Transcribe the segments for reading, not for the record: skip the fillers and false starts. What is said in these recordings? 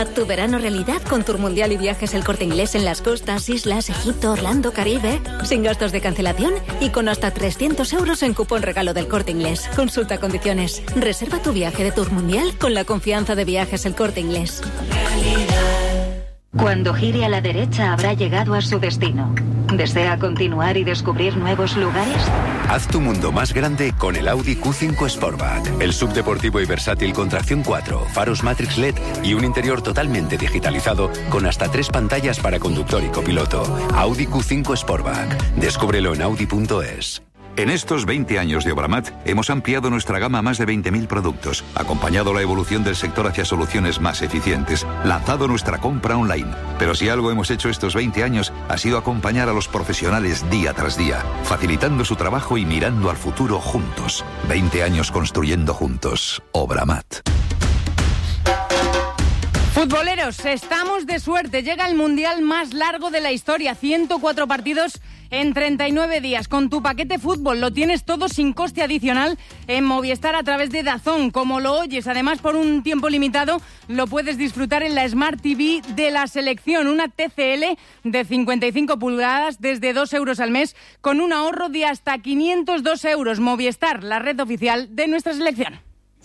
Haz tu verano realidad con Tour Mundial y Viajes El Corte Inglés en las costas, islas, Egipto, Orlando, Caribe, sin gastos de cancelación y con hasta 300 euros en cupón regalo del Corte Inglés. Consulta condiciones. Reserva tu viaje de Tour Mundial con la confianza de Viajes El Corte Inglés. Cuando gire a la derecha habrá llegado a su destino. ¿Desea continuar y descubrir nuevos lugares? Haz tu mundo más grande con el Audi Q5 Sportback. El subdeportivo y versátil con tracción 4, faros Matrix LED y un interior totalmente digitalizado con hasta 3 pantallas para conductor y copiloto. Audi Q5 Sportback. Descúbrelo en audi.es. En estos 20 años de Obramat hemos ampliado nuestra gama a más de 20.000 productos, acompañado la evolución del sector hacia soluciones más eficientes, lanzado nuestra compra online. Pero si algo hemos hecho estos 20 años ha sido acompañar a los profesionales día tras día, facilitando su trabajo y mirando al futuro juntos. 20 años construyendo juntos. Obramat. Futboleros, estamos de suerte. Llega el mundial más largo de la historia. 104 partidos en 39 días. Con tu paquete fútbol lo tienes todo sin coste adicional en Movistar a través de DAZN. Como lo oyes, además por un tiempo limitado lo puedes disfrutar en la Smart TV de la selección. Una TCL de 55 pulgadas desde 2 euros al mes con un ahorro de hasta 502 euros. Movistar, la red oficial de nuestra selección.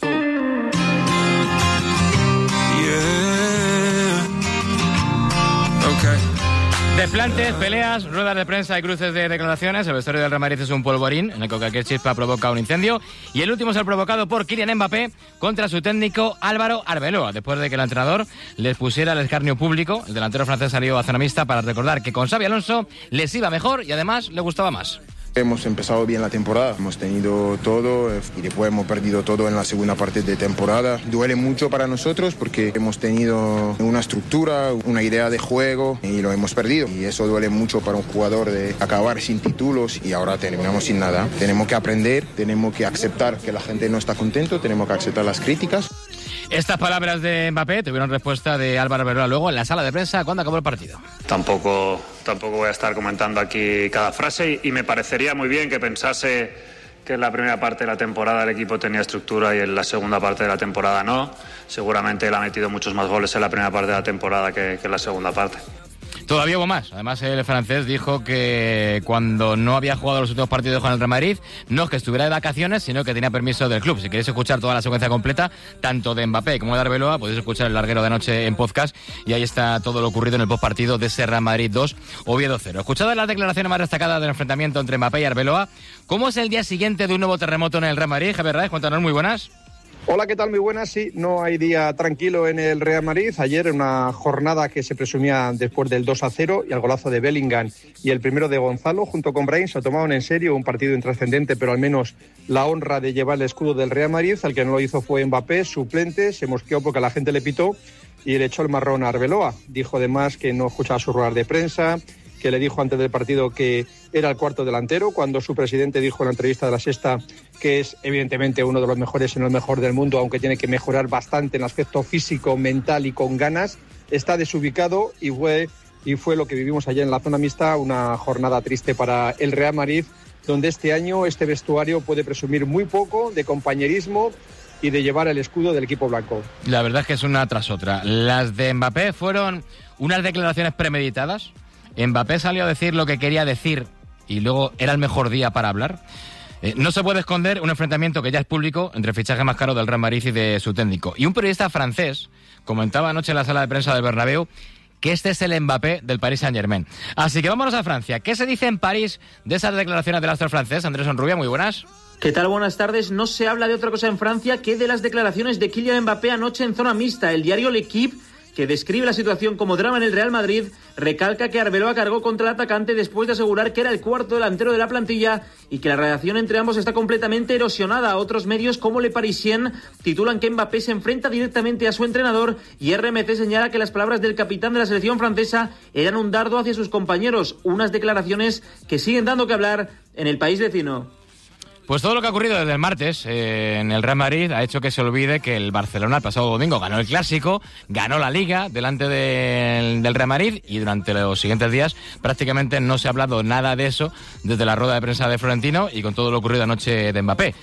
Desplantes, peleas, ruedas de prensa y cruces de declaraciones. El vestuario del Real Madrid es un polvorín en el que cualquier chispa provoca un incendio. Y el último es el provocado por Kylian Mbappé contra su técnico Álvaro Arbeloa, después de que el entrenador les pusiera el escarnio público. El delantero francés salió a zona mixta para recordar que con Xabi Alonso les iba mejor y además le gustaba más. Hemos empezado bien la temporada, hemos tenido todo y después hemos perdido todo en la segunda parte de temporada. Duele mucho para nosotros porque hemos tenido una estructura, una idea de juego y lo hemos perdido. Y eso duele mucho para un jugador de acabar sin títulos y ahora terminamos sin nada. Tenemos que aprender, tenemos que aceptar que la gente no está contento, tenemos que aceptar las críticas. Estas palabras de Mbappé tuvieron respuesta de Álvaro Arbeloa luego en la sala de prensa cuando acabó el partido. Tampoco voy a estar comentando aquí cada frase y me parecería muy bien que pensase que en la primera parte de la temporada el equipo tenía estructura y en la segunda parte de la temporada no. Seguramente él ha metido muchos más goles en la primera parte de la temporada que en la segunda parte. Todavía hubo más. Además, el francés dijo que cuando no había jugado los últimos partidos con el Real Madrid, no es que estuviera de vacaciones, sino que tenía permiso del club. Si queréis escuchar toda la secuencia completa, tanto de Mbappé como de Arbeloa, podéis escuchar el larguero de anoche en podcast y ahí está todo lo ocurrido en el postpartido de ese Real Madrid 2, Oviedo 0. Escuchadas las declaraciones más destacadas del enfrentamiento entre Mbappé y Arbeloa, ¿cómo es el día siguiente de un nuevo terremoto en el Real Madrid? Javier Raez, cuéntanos, muy buenas. Hola, ¿qué tal? Muy buenas. Sí, no hay día tranquilo en el Real Madrid. Ayer, en una jornada que se presumía después del 2-0 y al golazo de Bellingham y el primero de Gonzalo, junto con Brahim, se tomaron en serio un partido intrascendente, pero al menos la honra de llevar el escudo del Real Madrid. El que no lo hizo fue Mbappé, suplente, se mosqueó porque la gente le pitó y le echó el marrón a Arbeloa. Dijo además que no escuchaba sus ruedas de prensa, que le dijo antes del partido que era el cuarto delantero, cuando su presidente dijo en la entrevista de La Sexta que es evidentemente uno de los mejores, si no el mejor del mundo, aunque tiene que mejorar bastante en el aspecto físico, mental y con ganas. Está desubicado y fue lo que vivimos ayer en la zona mixta, una jornada triste para el Real Madrid, donde este año este vestuario puede presumir muy poco de compañerismo y de llevar el escudo del equipo blanco. La verdad es que es una tras otra. Las de Mbappé fueron unas declaraciones premeditadas. Mbappé salió a decir lo que quería decir y luego era el mejor día para hablar. No se puede esconder un enfrentamiento que ya es público entre el fichaje más caro del Real Madrid y de su técnico. Y un periodista francés comentaba anoche en la sala de prensa del Bernabéu que este es el Mbappé del Paris Saint-Germain. Así que vámonos a Francia. ¿Qué se dice en París de esas declaraciones del astro francés? Andrés Onrubia, muy buenas. ¿Qué tal? Buenas tardes. No se habla de otra cosa en Francia que de las declaraciones de Kylian Mbappé anoche en zona mixta. El diario L'Equipe, que describe la situación como drama en el Real Madrid, recalca que Arbeloa cargó contra el atacante después de asegurar que era el cuarto delantero de la plantilla y que la relación entre ambos está completamente erosionada. Otros medios como Le Parisien titulan que Mbappé se enfrenta directamente a su entrenador y RMC señala que las palabras del capitán de la selección francesa eran un dardo hacia sus compañeros, unas declaraciones que siguen dando que hablar en el país vecino. Pues todo lo que ha ocurrido desde el martes en el Real Madrid ha hecho que se olvide que el Barcelona el pasado domingo ganó el Clásico, ganó la Liga delante del Real Madrid y durante los siguientes días prácticamente no se ha hablado nada de eso desde la rueda de prensa de Florentino y con todo lo ocurrido anoche de Mbappé.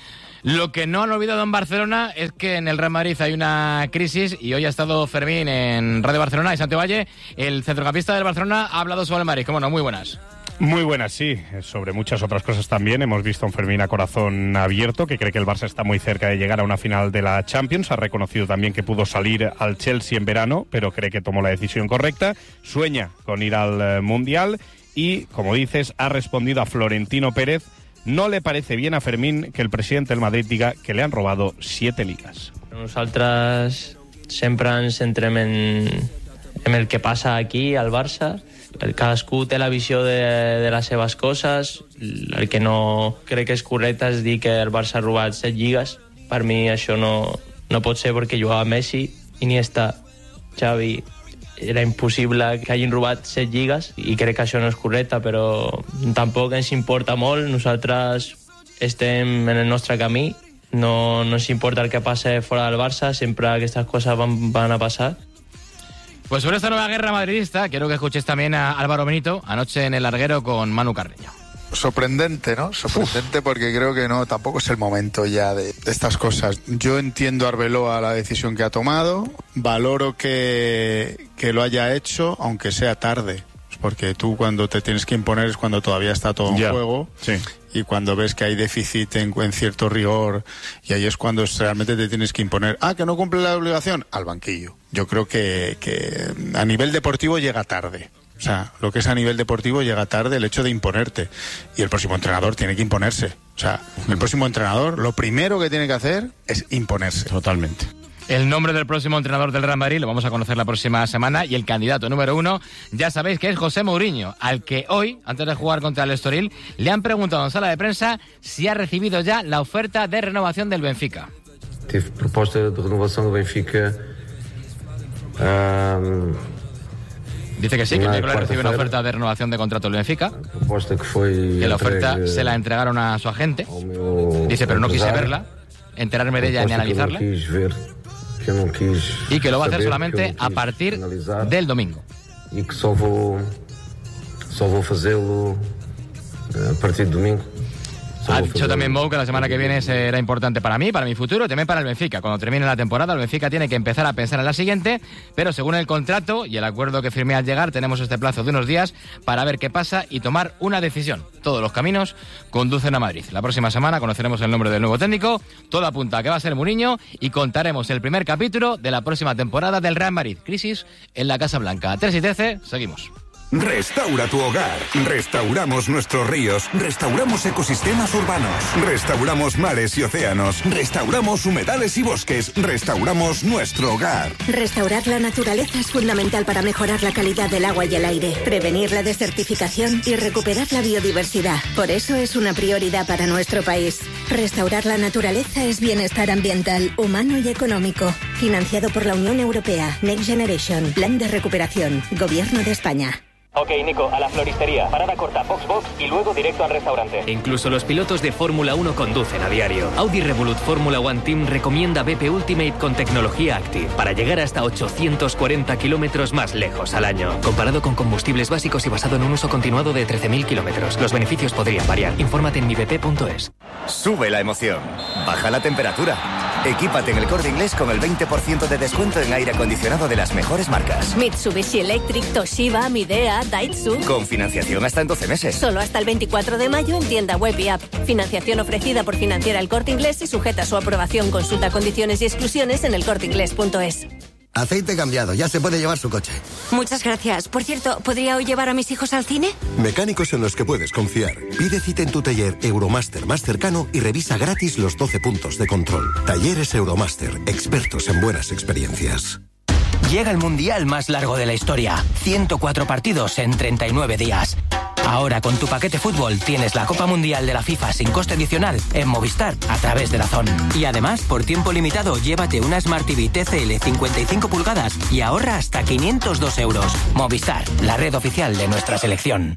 Lo que no han olvidado en Barcelona es que en el Real Madrid hay una crisis y hoy ha estado Fermín en Radio Barcelona y Santi Valle, el centrocampista del Barcelona, ha hablado sobre el Madrid. ¿Cómo no? Muy buenas. Muy buenas, sí. Sobre muchas otras cosas también. Hemos visto a un Fermín a corazón abierto, que cree que el Barça está muy cerca de llegar a una final de la Champions. Ha reconocido también que pudo salir al Chelsea en verano, pero cree que tomó la decisión correcta. Sueña con ir al Mundial y, como dices, ha respondido a Florentino Pérez. No le parece bien a Fermín que el presidente del Madrid diga que le han robado 7 ligas. Nosaltres sempre ens centrem en el que passa aquí al Barça. Cadascú té la visió de les seves coses. El que no crec que és correcte és dir que el Barça ha robat 7 lligues. Per mi això no pot ser perquè jugava Messi, Iniesta, Xavi. Era impossible que hagin robat 7 lligues i crec que això no és correcte, però tampoc ens importa molt. Nosaltres estem en el nostre camí. No ens importa el que passe fora del Barça, sempre aquestes coses van a passar. Pues sobre esta nueva guerra madridista, quiero que escuches también a Álvaro Benito anoche en el Larguero con Manu Carreño. Sorprendente, ¿no? Sorprendente porque creo que no, tampoco es el momento ya de estas cosas. Yo entiendo a Arbeloa la decisión que ha tomado, valoro que lo haya hecho, aunque sea tarde. Porque tú cuando te tienes que imponer es cuando todavía está todo en juego. Sí. Y cuando ves que hay déficit en cierto rigor, y ahí es cuando realmente te tienes que imponer. ¿Que no cumple la obligación? Al banquillo. Yo creo que a nivel deportivo llega tarde. O sea, lo que es a nivel deportivo llega tarde el hecho de imponerte. Y el próximo entrenador tiene que imponerse. O sea, el próximo entrenador lo primero que tiene que hacer es imponerse. Totalmente. El nombre del próximo entrenador del Real Madrid lo vamos a conocer la próxima semana y el candidato número 1 ya sabéis que es José Mourinho, al que hoy, antes de jugar contra el Estoril, le han preguntado en sala de prensa si ha recibido ya la oferta de renovación del Benfica. Tive proposta de renovación del Benfica. Dice que sí, que el miércoles recibe una oferta de renovación de contrato del Benfica. Que la oferta se la entregaron a su agente. Dice, pero no quise verla, enterarme de ella ni analizarla. Y que lo va a hacer solamente a partir del domingo. Y que só vou fazê-lo a partir del domingo. Ha dicho también Mou que la semana que viene será importante para mí, para mi futuro, también para el Benfica. Cuando termine la temporada, el Benfica tiene que empezar a pensar en la siguiente, pero según el contrato y el acuerdo que firmé al llegar, tenemos este plazo de unos días para ver qué pasa y tomar una decisión. Todos los caminos conducen a Madrid. La próxima semana conoceremos el nombre del nuevo técnico, todo apunta a que va a ser Mourinho y contaremos el primer capítulo de la próxima temporada del Real Madrid. Crisis en la Casa Blanca. 3 y 13, seguimos. Restaura tu hogar. Restauramos nuestros ríos. Restauramos ecosistemas urbanos. Restauramos mares y océanos. Restauramos humedales y bosques. Restauramos nuestro hogar. Restaurar la naturaleza es fundamental para mejorar la calidad del agua y el aire, prevenir la desertificación y recuperar la biodiversidad. Por eso es una prioridad para nuestro país. Restaurar la naturaleza es bienestar ambiental, humano y económico. Financiado por la Unión Europea. Next Generation. Plan de recuperación. Gobierno de España. Ok, Nico, a la floristería, parada corta, Box y luego directo al restaurante. Incluso los pilotos de Fórmula 1 conducen a diario. Audi Revolut Fórmula 1 Team recomienda BP Ultimate con tecnología Active para llegar hasta 840 kilómetros más lejos al año. Comparado con combustibles básicos y basado en un uso continuado de 13.000 kilómetros. Los beneficios podrían variar. Infórmate en mibp.es. Sube la emoción. Baja la temperatura. Equípate en El Corte Inglés con el 20% de descuento en aire acondicionado de las mejores marcas. Mitsubishi Electric, Toshiba, Midea, Daitsu. Con financiación hasta en 12 meses. Solo hasta el 24 de mayo en tienda web y app. Financiación ofrecida por Financiera El Corte Inglés y sujeta a su aprobación. Consulta condiciones y exclusiones en elcorteinglés.es. Aceite cambiado, ya se puede llevar su coche. Muchas gracias. Por cierto, ¿podría hoy llevar a mis hijos al cine? Mecánicos en los que puedes confiar. Pide cita en tu taller Euromaster más cercano y revisa gratis los 12 puntos de control. Talleres Euromaster, expertos en buenas experiencias. Llega el mundial más largo de la historia. 104 partidos en 39 días. Ahora con tu paquete fútbol tienes la Copa Mundial de la FIFA sin coste adicional en Movistar a través de DAZN. Y además, por tiempo limitado, llévate una Smart TV TCL 55 pulgadas y ahorra hasta 502 euros. Movistar, la red oficial de nuestra selección.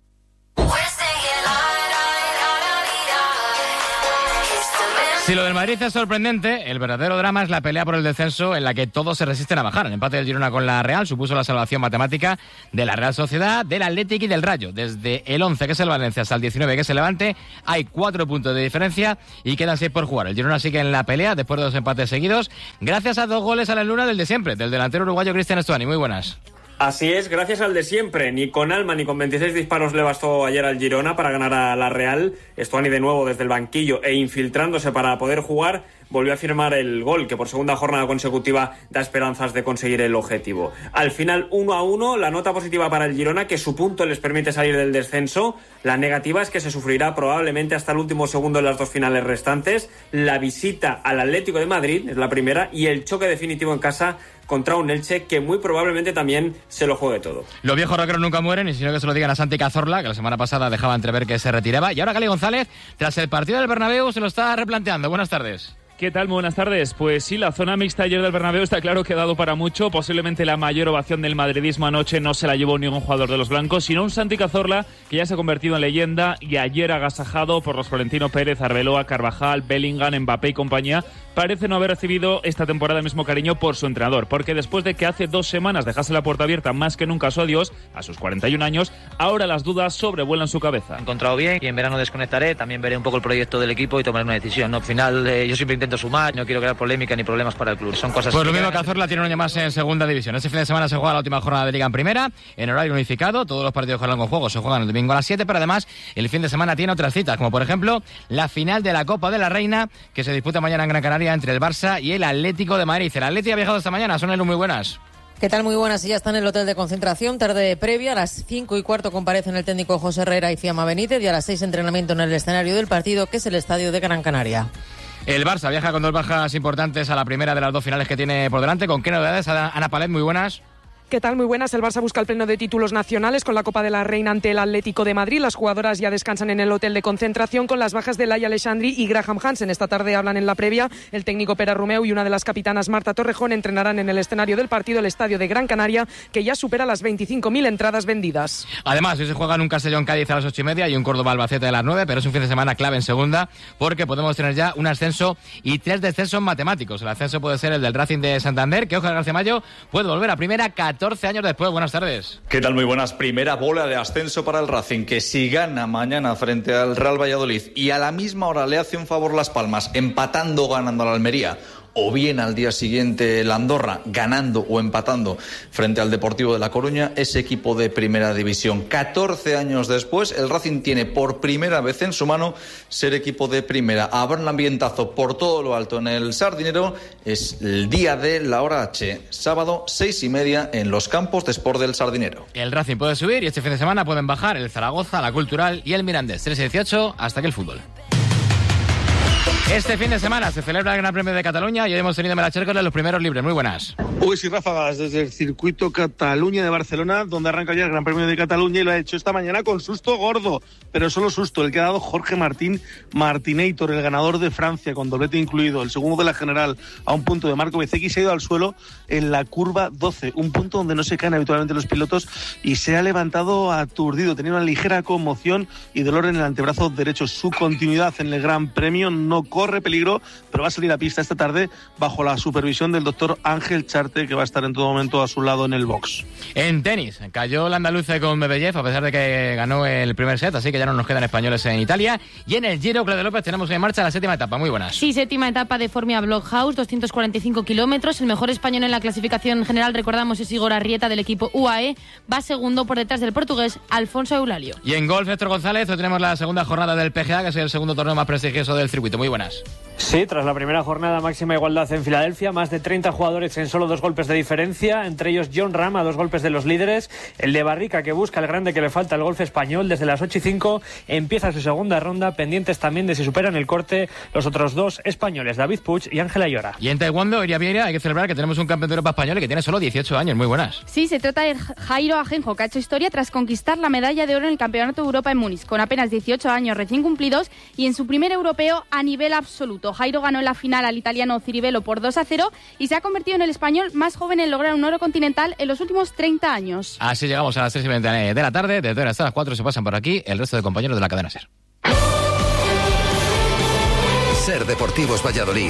Si lo del Madrid es sorprendente, el verdadero drama es la pelea por el descenso en la que todos se resisten a bajar. El empate del Girona con la Real supuso la salvación matemática de la Real Sociedad, del Athletic y del Rayo. Desde el 11, que es el Valencia, hasta el 19, que es el Levante, hay 4 puntos de diferencia y quedan 6 por jugar. El Girona sigue en la pelea después de 2 empates seguidos, gracias a 2 goles a la luna del de siempre, del delantero uruguayo Cristian Stuani. Muy buenas. Así es, gracias al de siempre. Ni con alma ni con 26 disparos le bastó ayer al Girona para ganar a la Real. Stuani de nuevo desde el banquillo e infiltrándose para poder jugar, volvió a firmar el gol que por segunda jornada consecutiva da esperanzas de conseguir el objetivo. Al final 1-1, la nota positiva para el Girona, que su punto les permite salir del descenso. La negativa es que se sufrirá probablemente hasta el último segundo en las 2 finales restantes. La visita al Atlético de Madrid es la primera y el choque definitivo en casa contra un Elche que muy probablemente también se lo juegue todo. Los viejos rockeros nunca mueren, y si no que se lo digan a Santi Cazorla, que la semana pasada dejaba entrever que se retiraba. Y ahora Gali González, tras el partido del Bernabéu, se lo está replanteando. Buenas tardes. ¿Qué tal? Muy buenas tardes. Pues sí, la zona mixta ayer del Bernabéu está claro que ha dado para mucho. Posiblemente la mayor ovación del madridismo anoche no se la llevó ningún jugador de los blancos, sino un Santi Cazorla que ya se ha convertido en leyenda y ayer agasajado por los Florentino Pérez, Arbeloa, Carvajal, Bellingham, Mbappé y compañía. Parece no haber recibido esta temporada el mismo cariño por su entrenador, porque después de que hace 2 semanas dejase la puerta abierta más que nunca a su adiós, a sus 41 años, ahora las dudas sobrevuelan su cabeza. He encontrado bien y en verano desconectaré, también veré un poco el proyecto del equipo y tomaré una decisión. ¿No? Al final yo siempre intento sumar, no quiero crear polémica ni problemas para el club. Son cosas. Pues lo mismo que Cazorla tiene un año más en segunda división. Este fin de semana se juega la última jornada de Liga en primera, en horario unificado. Todos los partidos que con juego se juegan el domingo a las 7, pero además el fin de semana tiene otras citas, como por ejemplo la final de la Copa de la Reina, que se disputa mañana en Gran Canaria entre el Barça y el Atlético de Madrid. El Atlético ha viajado esta mañana. Son muy buenas. ¿Qué tal? Muy buenas. Y ya está en el hotel de concentración. Tarde previa. A las 5:15 comparecen el técnico José Herrera y Fiamma Benítez. Y a las 6 entrenamiento en el escenario del partido, que es el estadio de Gran Canaria. El Barça viaja con 2 bajas importantes a la primera de las 2 finales que tiene por delante. ¿Con qué novedades? Ana Palet, muy buenas. ¿Qué tal? Muy buenas. El Barça busca el pleno de títulos nacionales con la Copa de la Reina ante el Atlético de Madrid. Las jugadoras ya descansan en el hotel de concentración con las bajas de Laia Alexandri y Graham Hansen. Esta tarde hablan en la previa. El técnico Pere Romeu y una de las capitanas, Marta Torrejón, entrenarán en el escenario del partido, el estadio de Gran Canaria, que ya supera las 25.000 entradas vendidas. Además, hoy se juegan un Castellón-Cádiz a las 8:30 y un Córdoba-Albacete a las 9, pero es un fin de semana clave en segunda porque podemos tener ya un ascenso y 3 descensos matemáticos. El ascenso puede ser el del Racing de Santander, que Óscar García Mayo puede volver a primera 14 años después. Buenas tardes. ¿Qué tal? Muy buenas. Primera bola de ascenso para el Racing, que si gana mañana frente al Real Valladolid y a la misma hora le hace un favor Las Palmas, empatando o ganando a la Almería, o bien al día siguiente el Andorra, ganando o empatando frente al Deportivo de La Coruña, ese equipo de primera división. 14 años después, el Racing tiene por primera vez en su mano ser equipo de primera. Habrá un ambientazo por todo lo alto en el Sardinero. Es el día de la hora H, sábado 6:30 en los campos de Sport del Sardinero. El Racing puede subir y este fin de semana pueden bajar el Zaragoza, la Cultural y el Mirandés. 13-18, hasta aquí el fútbol. Este fin de semana se celebra el Gran Premio de Cataluña y hoy hemos tenido en Melachércoles los primeros libres. Muy buenas. Uy, sí, ráfagas desde el circuito Cataluña de Barcelona, donde arranca ya el Gran Premio de Cataluña, y lo ha hecho esta mañana con susto gordo, pero solo susto el que ha dado Jorge Martín Martinator, el ganador de Francia, con doblete incluido, el segundo de la general, a un punto de Marco Bezzecchi. Se ha ido al suelo en la curva 12, un punto donde no se caen habitualmente los pilotos, y se ha levantado aturdido, tenía una ligera conmoción y dolor en el antebrazo derecho. Su continuidad en el Gran Premio no corre peligro, pero va a salir a pista esta tarde bajo la supervisión del doctor Ángel Charte, que va a estar en todo momento a su lado en el box. En tenis, cayó el andaluce con Medvedev, a pesar de que ganó el primer set, así que ya no nos quedan españoles en Italia. Y en el Giro, Claudia López, tenemos en marcha la 7ª etapa. Muy buenas. Sí, 7ª etapa de Formia Blockhouse, 245 kilómetros. El mejor español en la clasificación general, recordamos, es Igor Arrieta, del equipo UAE. Va segundo por detrás del portugués Alfonso Eulalio. Y en golf, Héctor González, hoy tenemos la segunda jornada del PGA, que es el segundo torneo más prestigioso del circuito. Muy buenas. Sí, tras la primera jornada, máxima igualdad en Filadelfia, más de 30 jugadores en solo 2 golpes de diferencia, entre ellos John Ram a 2 golpes de los líderes, el de Barrica, que busca el grande que le falta al golf español. Desde las 8:05 empieza su segunda ronda, pendientes también de si superan el corte los otros 2 españoles, David Puig y Ángela Ayora. Y en taekwondo, Iria Vieira, hay que celebrar que tenemos un campeón de Europa español y que tiene solo 18 años. Muy buenas. Sí, se trata de Jairo Ajenjo, que ha hecho historia tras conquistar la medalla de oro en el Campeonato de Europa en Múnich, con apenas 18 años recién cumplidos y en su primer europeo a nivel absoluto. Jairo ganó en la final al italiano Ciribello por 2-0 y se ha convertido en el español más joven en lograr un oro continental en los últimos 30 años. Así llegamos a las 3:20 de la tarde. Desde hasta las 4 se pasan por aquí el resto de compañeros de la cadena SER. SER Deportivos Valladolid.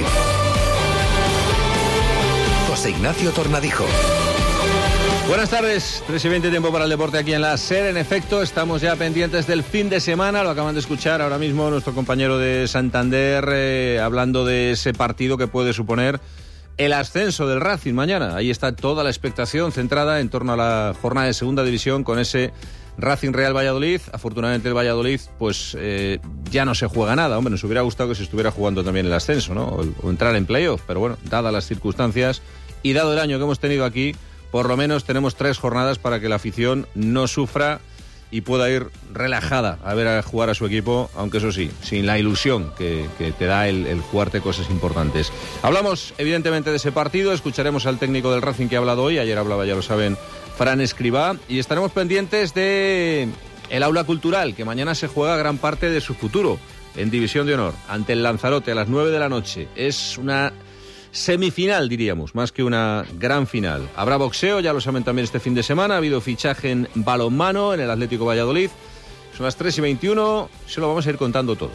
José Ignacio Tornadijo. Buenas tardes, 3:20 tiempo para el deporte aquí en la SER. En efecto, estamos ya pendientes del fin de semana. Lo acaban de escuchar ahora mismo nuestro compañero de Santander hablando de ese partido que puede suponer el ascenso del Racing mañana. Ahí está toda la expectación centrada en torno a la jornada de segunda división con ese Racing Real Valladolid. Afortunadamente el Valladolid pues ya no se juega nada. Hombre, nos hubiera gustado que se estuviera jugando también el ascenso, ¿no? O entrar en playoff, pero bueno, dadas las circunstancias y dado el año que hemos tenido aquí, por lo menos tenemos 3 jornadas para que la afición no sufra y pueda ir relajada a ver a jugar a su equipo, aunque eso sí, sin la ilusión que te da el jugarte cosas importantes. Hablamos evidentemente de ese partido, escucharemos al técnico del Racing que ha hablado hoy, ayer hablaba, ya lo saben, Fran Escribá, y estaremos pendientes de el aula cultural, que mañana se juega gran parte de su futuro en División de Honor, ante el Lanzarote a las 9 de la noche. Es una semifinal, diríamos, más que una gran final. Habrá boxeo, ya lo saben también este fin de semana. Ha habido fichaje en balonmano en el Atlético Valladolid. Son las 3:21, se lo vamos a ir contando todo.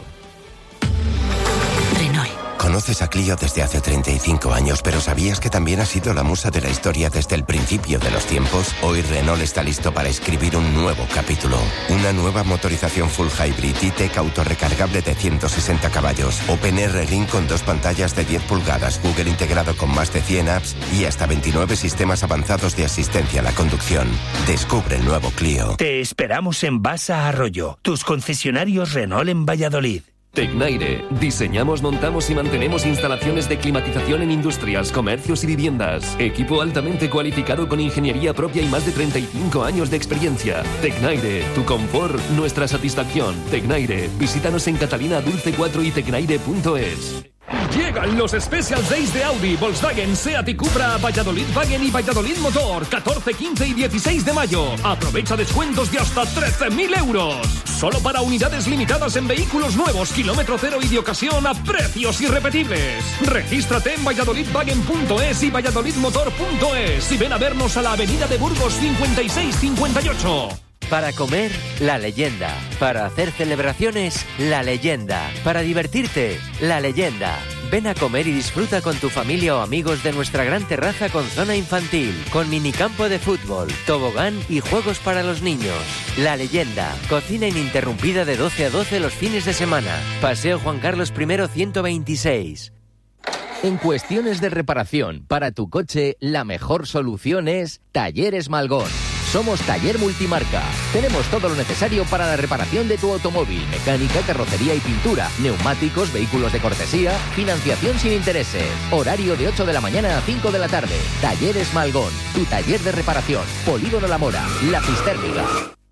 Conoces a Clio desde hace 35 años, pero ¿sabías que también ha sido la musa de la historia desde el principio de los tiempos? Hoy Renault está listo para escribir un nuevo capítulo. Una nueva motorización full hybrid E-Tech autorrecargable de 160 caballos. OpenR Ring con 2 pantallas de 10 pulgadas, Google integrado con más de 100 apps y hasta 29 sistemas avanzados de asistencia a la conducción. Descubre el nuevo Clio. Te esperamos en Basa Arroyo, tus concesionarios Renault en Valladolid. Tecnaire. Diseñamos, montamos y mantenemos instalaciones de climatización en industrias, comercios y viviendas. Equipo altamente cualificado con ingeniería propia y más de 35 años de experiencia. Tecnaire. Tu confort, nuestra satisfacción. Tecnaire. Visítanos en Catalina Dulce 4 y tecnaire.es. Llegan los Special Days de Audi, Volkswagen, Seat y Cupra a Valladolid Wagen y Valladolid Motor, 14, 15 y 16 de mayo. Aprovecha descuentos de hasta 13.000 euros. Solo para unidades limitadas en vehículos nuevos, kilómetro cero y de ocasión a precios irrepetibles. Regístrate en valladolidwagen.es y valladolidmotor.es y ven a vernos a la avenida de Burgos 5658. Para comer, La Leyenda. Para hacer celebraciones, La Leyenda. Para divertirte, La Leyenda. Ven a comer y disfruta con tu familia o amigos de nuestra gran terraza con zona infantil, con minicampo de fútbol, tobogán y juegos para los niños. La Leyenda. Cocina ininterrumpida de 12 a 12 los fines de semana. Paseo Juan Carlos I 126. En cuestiones de reparación para tu coche, la mejor solución es Talleres Malgón. Somos Taller Multimarca. Tenemos todo lo necesario para la reparación de tu automóvil, mecánica, carrocería y pintura, neumáticos, vehículos de cortesía, financiación sin intereses. Horario de 8 de la mañana a 5 de la tarde. Talleres Malgón, tu taller de reparación. Polígono La Mora, La Cistérmica.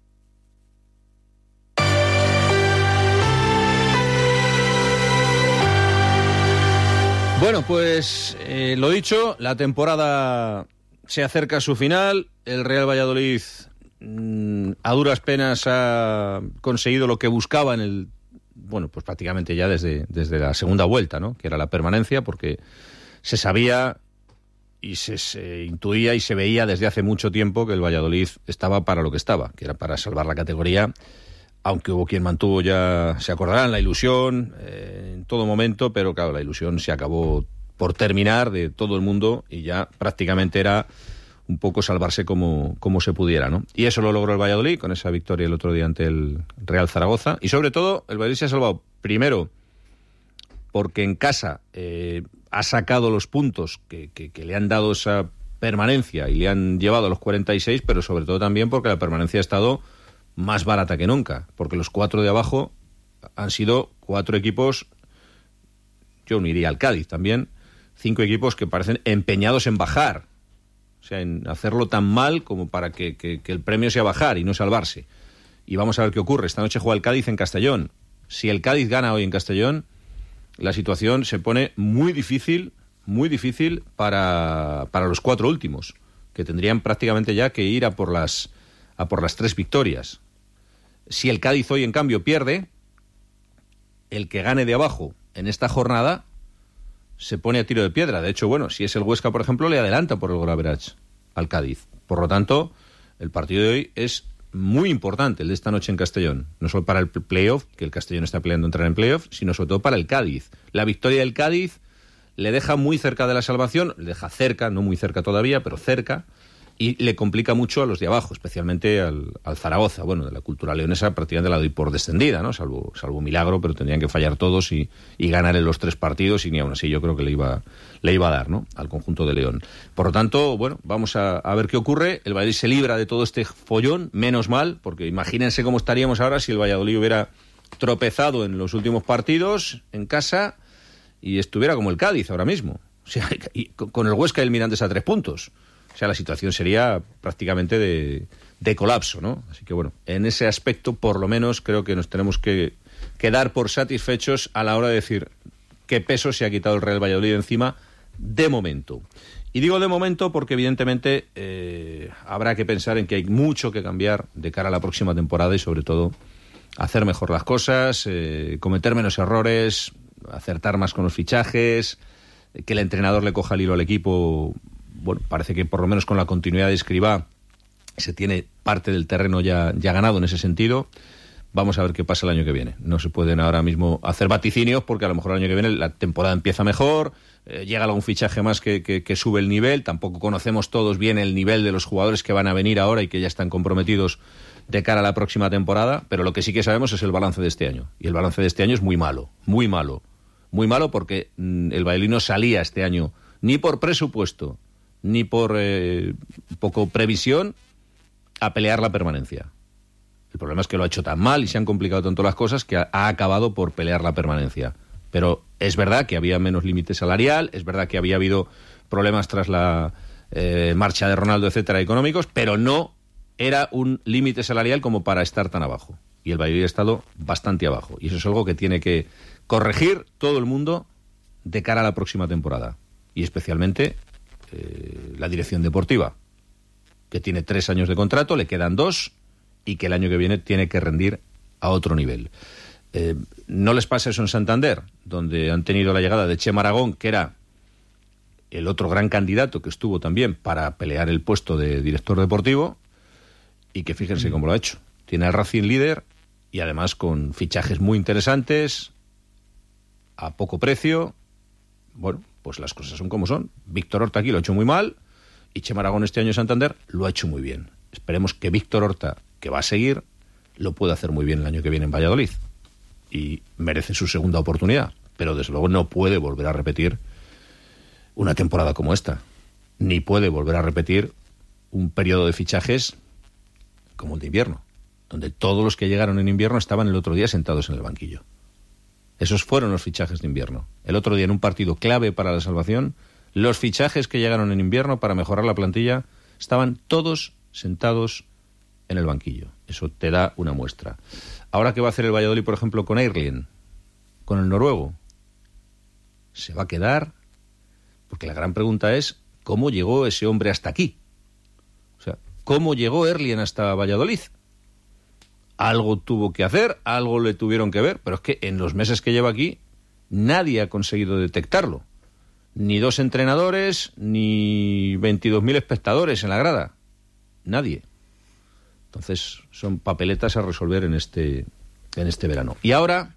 Bueno, pues lo dicho, la temporada se acerca a su final. El Real Valladolid a duras penas ha conseguido lo que buscaba pues prácticamente ya desde la segunda vuelta, ¿no? Que era la permanencia, porque se sabía y se intuía y se veía desde hace mucho tiempo que el Valladolid estaba para lo que estaba, que era para salvar la categoría, aunque hubo quien mantuvo, ya se acordarán, la ilusión en todo momento, pero claro, la ilusión se acabó por terminar de todo el mundo y ya prácticamente era un poco salvarse como se pudiera, ¿no? Y eso lo logró el Valladolid con esa victoria el otro día ante el Real Zaragoza. Y sobre todo, el Valladolid se ha salvado primero porque en casa ha sacado los puntos que le han dado esa permanencia y le han llevado a los 46, pero sobre todo también porque la permanencia ha estado más barata que nunca, porque los 4 de abajo han sido 4 equipos, yo me iría al Cádiz también, 5 equipos que parecen empeñados en bajar. O sea, en hacerlo tan mal como para que el premio sea bajar y no salvarse. Y vamos a ver qué ocurre. Esta noche juega el Cádiz en Castellón. Si el Cádiz gana hoy en Castellón, la situación se pone muy difícil para los 4 últimos, que tendrían prácticamente ya que ir a por las 3 victorias. Si el Cádiz hoy, en cambio, pierde, el que gane de abajo en esta jornada se pone a tiro de piedra. De hecho, bueno, si es el Huesca, por ejemplo, le adelanta por el goal average al Cádiz. Por lo tanto, el partido de hoy es muy importante el de esta noche en Castellón, no solo para el playoff, que el Castellón está peleando entrar en playoff, sino sobre todo para el Cádiz. La victoria del Cádiz le deja muy cerca de la salvación, le deja cerca, no muy cerca todavía, pero cerca, y le complica mucho a los de abajo, especialmente al Zaragoza. Bueno, de la cultura leonesa prácticamente la doy por descendida, ¿no? Salvo milagro, pero tendrían que fallar todos y ganar en los 3 partidos, y ni aún así yo creo que le iba a dar, ¿no?, al conjunto de León. Por lo tanto, bueno, vamos a ver qué ocurre. El Valladolid se libra de todo este follón, menos mal, porque imagínense cómo estaríamos ahora si el Valladolid hubiera tropezado en los últimos partidos en casa y estuviera como el Cádiz ahora mismo. O sea, y con el Huesca y el Mirandés a 3 puntos. O sea, la situación sería prácticamente de colapso, ¿no? Así que, bueno, en ese aspecto, por lo menos, creo que nos tenemos que dar por satisfechos a la hora de decir qué peso se ha quitado el Real Valladolid encima de momento. Y digo de momento porque, evidentemente, habrá que pensar en que hay mucho que cambiar de cara a la próxima temporada y, sobre todo, hacer mejor las cosas, cometer menos errores, acertar más con los fichajes, que el entrenador le coja el hilo al equipo. Bueno, parece que por lo menos con la continuidad de Escribá se tiene parte del terreno ya ganado en ese sentido. Vamos a ver qué pasa el año que viene. No se pueden ahora mismo hacer vaticinios porque a lo mejor el año que viene la temporada empieza mejor, llega algún fichaje más que sube el nivel. Tampoco conocemos todos bien el nivel de los jugadores que van a venir ahora y que ya están comprometidos de cara a la próxima temporada, pero lo que sí que sabemos es el balance de este año. Y el balance de este año es muy malo, muy malo. Muy malo porque el Valladolid no salía este año ni por presupuesto ni por poco previsión a pelear la permanencia. El problema es que lo ha hecho tan mal y se han complicado tanto las cosas que ha acabado por pelear la permanencia. Pero es verdad que había menos límite salarial, es verdad que había habido problemas tras la marcha de Ronaldo, etcétera, económicos, pero no era un límite salarial como para estar tan abajo. Y el Valladolid ha estado bastante abajo. Y eso es algo que tiene que corregir todo el mundo de cara a la próxima temporada. Y especialmente la dirección deportiva, que tiene 3 años de contrato, le quedan 2, y que el año que viene tiene que rendir a otro nivel. No les pasa eso en Santander, donde han tenido la llegada de Chema Aragón, que era el otro gran candidato que estuvo también para pelear el puesto de director deportivo, y que fíjense cómo lo ha hecho. Tiene al Racing líder y además con fichajes muy interesantes, a poco precio. Bueno, pues las cosas son como son. Víctor Horta aquí lo ha hecho muy mal y Chema Aragón este año en Santander lo ha hecho muy bien. Esperemos que Víctor Horta, que va a seguir, lo pueda hacer muy bien el año que viene en Valladolid y merece su segunda oportunidad, pero desde luego no puede volver a repetir una temporada como esta, ni puede volver a repetir un periodo de fichajes como el de invierno, donde todos los que llegaron en invierno estaban el otro día sentados en el banquillo. Esos fueron los fichajes de invierno. El otro día, en un partido clave para la salvación, los fichajes que llegaron en invierno para mejorar la plantilla estaban todos sentados en el banquillo. Eso te da una muestra. Ahora, ¿qué va a hacer el Valladolid, por ejemplo, con Eirlien? Con el noruego. ¿Se va a quedar? Porque la gran pregunta es, ¿cómo llegó ese hombre hasta aquí? O sea, ¿cómo llegó Eirlien hasta Valladolid? Algo tuvo que hacer, algo le tuvieron que ver, pero es que en los meses que lleva aquí nadie ha conseguido detectarlo. Ni 2 entrenadores, ni 22.000 espectadores en la grada. Nadie. Entonces son papeletas a resolver en este verano. Y ahora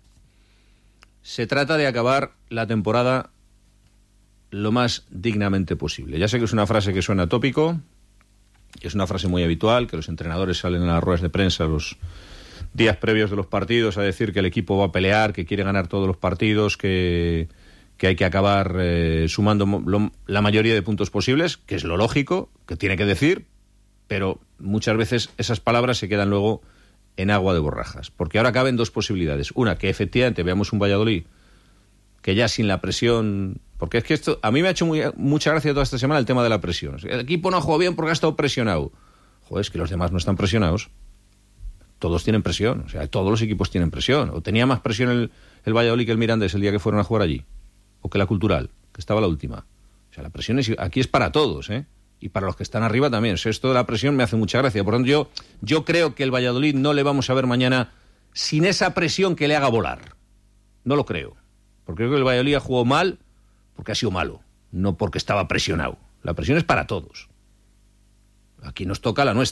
se trata de acabar la temporada lo más dignamente posible. Ya sé que es una frase que suena tópico, es una frase muy habitual, que los entrenadores salen a las ruedas de prensa los días previos de los partidos a decir que el equipo va a pelear, que quiere ganar todos los partidos, que hay que acabar sumando la mayoría de puntos posibles, que es lo lógico, que tiene que decir, pero muchas veces esas palabras se quedan luego en agua de borrajas, porque ahora caben 2 posibilidades. Una, que efectivamente veamos un Valladolid que ya sin la presión, porque es que esto a mí me ha hecho mucha gracia toda esta semana el tema de la presión. El equipo no ha jugado bien porque ha estado presionado. Joder, es que los demás no están presionados. Todos tienen presión, o sea, todos los equipos tienen presión. O tenía más presión el Valladolid que el Mirandés el día que fueron a jugar allí, o que la Cultural, que estaba la última. O sea, la presión aquí es para todos, ¿eh? Y para los que están arriba también. O sea, esto de la presión me hace mucha gracia. Por tanto, yo creo que el Valladolid no le vamos a ver mañana sin esa presión que le haga volar. No lo creo. Porque creo que el Valladolid ha jugado mal porque ha sido malo, no porque estaba presionado. La presión es para todos. Aquí nos toca la nuestra,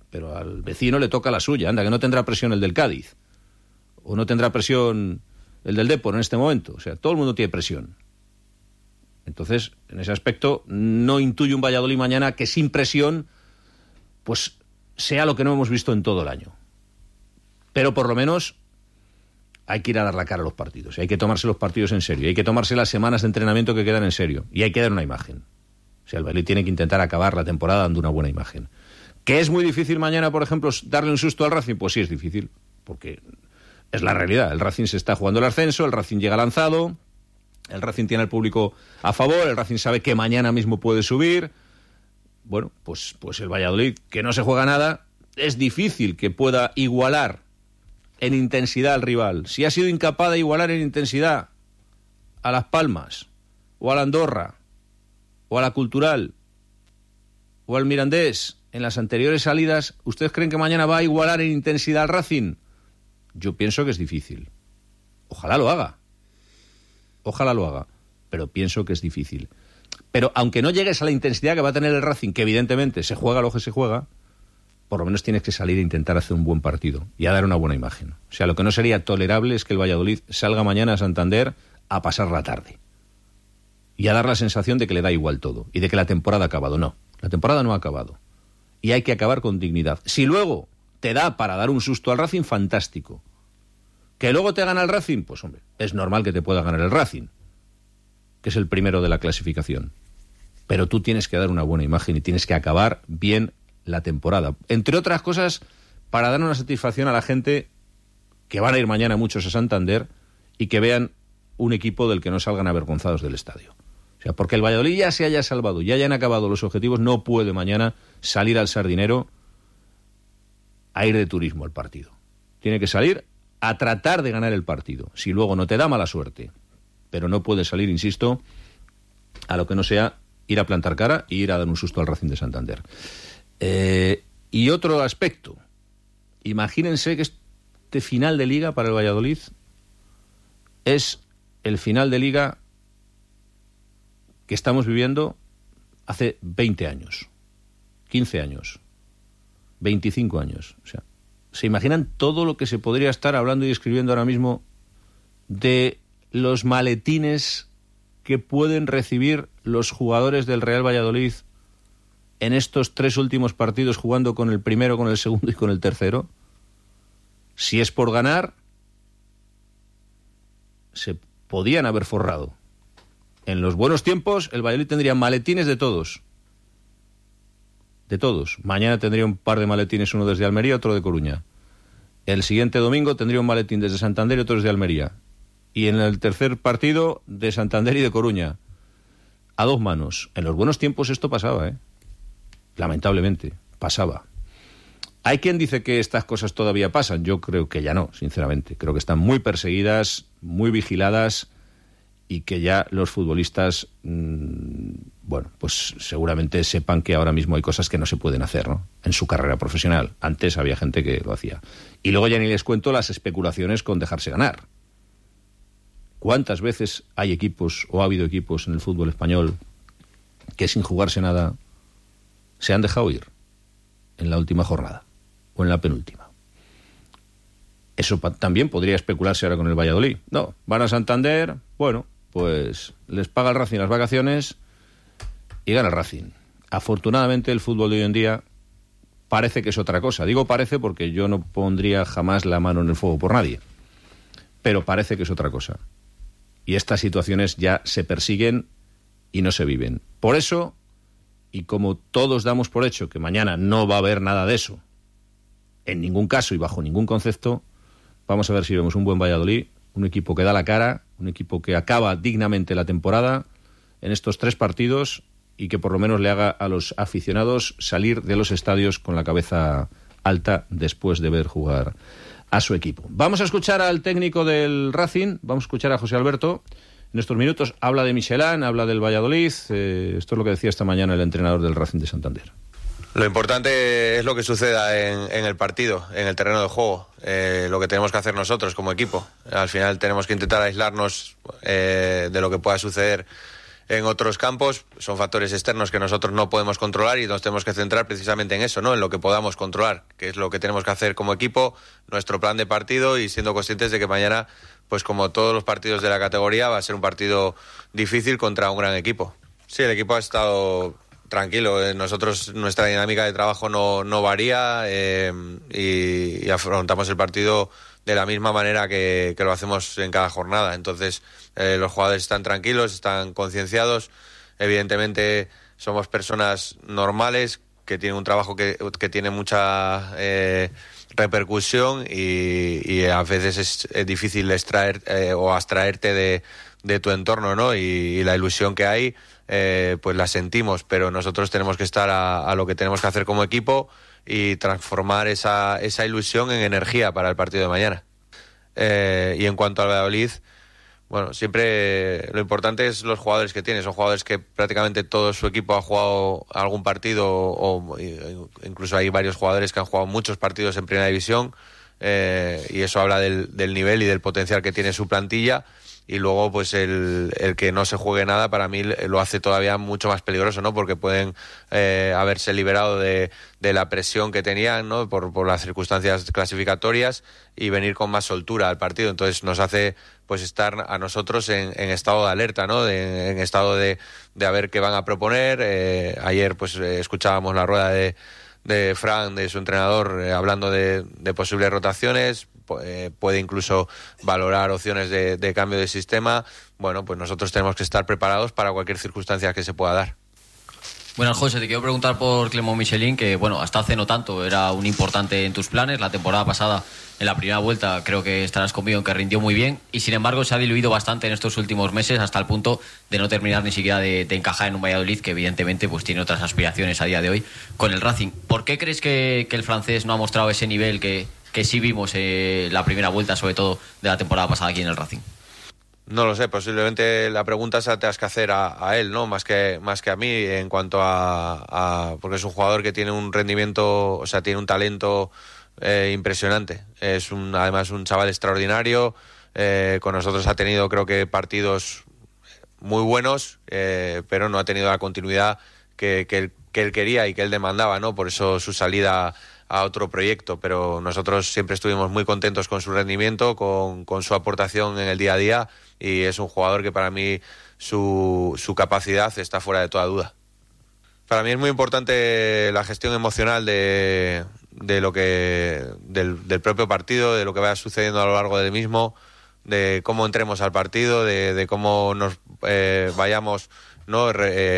pero al vecino le toca la suya. Anda, que no tendrá presión el del Cádiz, o no tendrá presión el del Depor en este momento. O sea, todo el mundo tiene presión. Entonces, en ese aspecto, no intuye un Valladolid mañana que sin presión, pues sea lo que no hemos visto en todo el año. Pero por lo menos hay que ir a dar la cara a los partidos, y hay que tomarse los partidos en serio, y hay que tomarse las semanas de entrenamiento que quedan en serio, y hay que dar una imagen. O sea, el Valladolid tiene que intentar acabar la temporada dando una buena imagen. ¿Que es muy difícil mañana, por ejemplo, darle un susto al Racing? Pues sí, es difícil, porque es la realidad. El Racing se está jugando el ascenso, el Racing llega lanzado, el Racing tiene al público a favor, el Racing sabe que mañana mismo puede subir. Bueno, pues el Valladolid, que no se juega nada, es difícil que pueda igualar en intensidad al rival. Si ha sido incapaz de igualar en intensidad a Las Palmas, o a la Andorra, o a la Cultural, o al Mirandés en las anteriores salidas, ¿ustedes creen que mañana va a igualar en intensidad al Racing? Yo pienso que es difícil. Ojalá lo haga, pero pienso que es difícil. Pero aunque no llegues a la intensidad que va a tener el Racing, que evidentemente se juega lo que se juega, por lo menos tienes que salir e intentar hacer un buen partido y a dar una buena imagen. O sea, lo que no sería tolerable es que el Valladolid salga mañana a Santander a pasar la tarde y a dar la sensación de que le da igual todo y de que la temporada ha acabado. No, la temporada no ha acabado y hay que acabar con dignidad. Si luego te da para dar un susto al Racing, fantástico. ¿Que luego te gana el Racing? Pues hombre, es normal que te pueda ganar el Racing, que es el primero de la clasificación. Pero tú tienes que dar una buena imagen y tienes que acabar bien la temporada. Entre otras cosas, para dar una satisfacción a la gente que van a ir mañana muchos a Santander y que vean un equipo del que no salgan avergonzados del estadio. O sea, porque el Valladolid ya se haya salvado, ya hayan acabado los objetivos, no puede mañana salir al Sardinero a ir de turismo al partido. Tiene que salir a tratar de ganar el partido. Si luego no te da, mala suerte. Pero no puede salir, insisto, a lo que no sea ir a plantar cara y ir a dar un susto al Racing de Santander. Y otro aspecto, imagínense que este final de Liga para el Valladolid es el final de Liga que estamos viviendo hace 20 años, 15 años, 25 años. O sea, ¿se imaginan todo lo que se podría estar hablando y escribiendo ahora mismo de los maletines que pueden recibir los jugadores del Real Valladolid en estos 3 últimos partidos, jugando con el primero, con el segundo y con el tercero? Si es por ganar, se podían haber forrado. En los buenos tiempos, el Valladolid tendría maletines de todos. De todos. Mañana tendría un par de maletines, uno desde Almería, otro de Coruña. El siguiente domingo tendría un maletín desde Santander y otro desde Almería. Y en el tercer partido, de Santander y de Coruña. A 2 manos. En los buenos tiempos esto pasaba, lamentablemente, pasaba. Hay quien dice que estas cosas todavía pasan. Yo creo que ya no, sinceramente. Creo que están muy perseguidas, muy vigiladas, y que ya los futbolistas, bueno, pues seguramente sepan que ahora mismo hay cosas que no se pueden hacer, ¿no?, en su carrera profesional. Antes había gente que lo hacía. Y luego ya ni les cuento las especulaciones con dejarse ganar. ¿Cuántas veces hay equipos, o ha habido equipos en el fútbol español, que sin jugarse nada se han dejado ir en la última jornada o en la penúltima? Eso también podría especularse ahora con el Valladolid. No, van a Santander, bueno, pues les paga el Racing las vacaciones y gana el Racing. Afortunadamente el fútbol de hoy en día parece que es otra cosa. Digo parece porque yo no pondría jamás la mano en el fuego por nadie, pero parece que es otra cosa. Y estas situaciones ya se persiguen y no se viven. Por eso, y como todos damos por hecho que mañana no va a haber nada de eso, en ningún caso y bajo ningún concepto, vamos a ver si vemos un buen Valladolid, un equipo que da la cara, un equipo que acaba dignamente la temporada en estos 3 partidos y que por lo menos le haga a los aficionados salir de los estadios con la cabeza alta después de ver jugar a su equipo. Vamos a escuchar al técnico del Racing, vamos a escuchar a José Alberto. En estos minutos habla de Michelán, habla del Valladolid. Esto es lo que decía esta mañana el entrenador del Racing de Santander. Lo importante es lo que suceda en el partido, en el terreno de juego, lo que tenemos que hacer nosotros como equipo. Al final tenemos que intentar aislarnos de lo que pueda suceder en otros campos, son factores externos que nosotros no podemos controlar y nos tenemos que centrar precisamente en eso, ¿no? En lo que podamos controlar, que es lo que tenemos que hacer como equipo, nuestro plan de partido, y siendo conscientes de que mañana, pues como todos los partidos de la categoría, va a ser un partido difícil contra un gran equipo. Sí, el equipo ha estado tranquilo. Nosotros, nuestra dinámica de trabajo no varía y afrontamos el partido de la misma manera que lo hacemos en cada jornada. Entonces, los jugadores están tranquilos, están concienciados. Evidentemente, somos personas normales que tienen un trabajo que tiene mucha repercusión y a veces es difícil extraer o abstraerte de tu entorno, ¿no? Y la ilusión que hay, pues la sentimos, pero nosotros tenemos que estar a lo que tenemos que hacer como equipo y transformar esa ilusión en energía para el partido de mañana. Y en cuanto al Valladolid, bueno, siempre lo importante es los jugadores que tiene. Son jugadores que prácticamente todo su equipo ha jugado algún partido, o incluso hay varios jugadores que han jugado muchos partidos en Primera División, y eso habla del nivel y del potencial que tiene su plantilla. Y luego, pues el que no se juegue nada, para mí lo hace todavía mucho más peligroso, ¿no? Porque pueden haberse liberado de la presión que tenían, ¿no? Por las circunstancias clasificatorias, y venir con más soltura al partido. Entonces nos hace pues estar a nosotros en estado de alerta, ¿no? En estado de a ver qué van a proponer. Ayer pues escuchábamos la rueda de Fran, de su entrenador, hablando de posibles rotaciones. Puede incluso valorar opciones de cambio de sistema. Bueno, pues nosotros tenemos que estar preparados para cualquier circunstancia que se pueda dar. Bueno, José, te quiero preguntar por Clément Michelin, que bueno, hasta hace no tanto era un importante en tus planes. La temporada pasada, en la primera vuelta, creo que estarás conmigo en que rindió muy bien, y sin embargo se ha diluido bastante en estos últimos meses, hasta el punto de no terminar ni siquiera de encajar en un Valladolid que evidentemente pues tiene otras aspiraciones a día de hoy con el Racing. ¿Por qué crees que el francés no ha mostrado ese nivel que sí vimos la primera vuelta, sobre todo de la temporada pasada aquí en el Racing? No lo sé, posiblemente la pregunta se la tengas que hacer a él, ¿no? Más que a mí, en cuanto a porque es un jugador que tiene un rendimiento, o sea, tiene un talento impresionante. Es además un chaval extraordinario. Con nosotros ha tenido, creo que, partidos muy buenos, pero no ha tenido la continuidad que él quería y que él demandaba, ¿no? Por eso su salida a otro proyecto, pero nosotros siempre estuvimos muy contentos con su rendimiento, con su aportación en el día a día, y es un jugador que para mí su capacidad está fuera de toda duda. Para mí es muy importante la gestión emocional del propio partido, de lo que vaya sucediendo a lo largo del mismo, de cómo entremos al partido, de cómo nos vayamos, ¿no?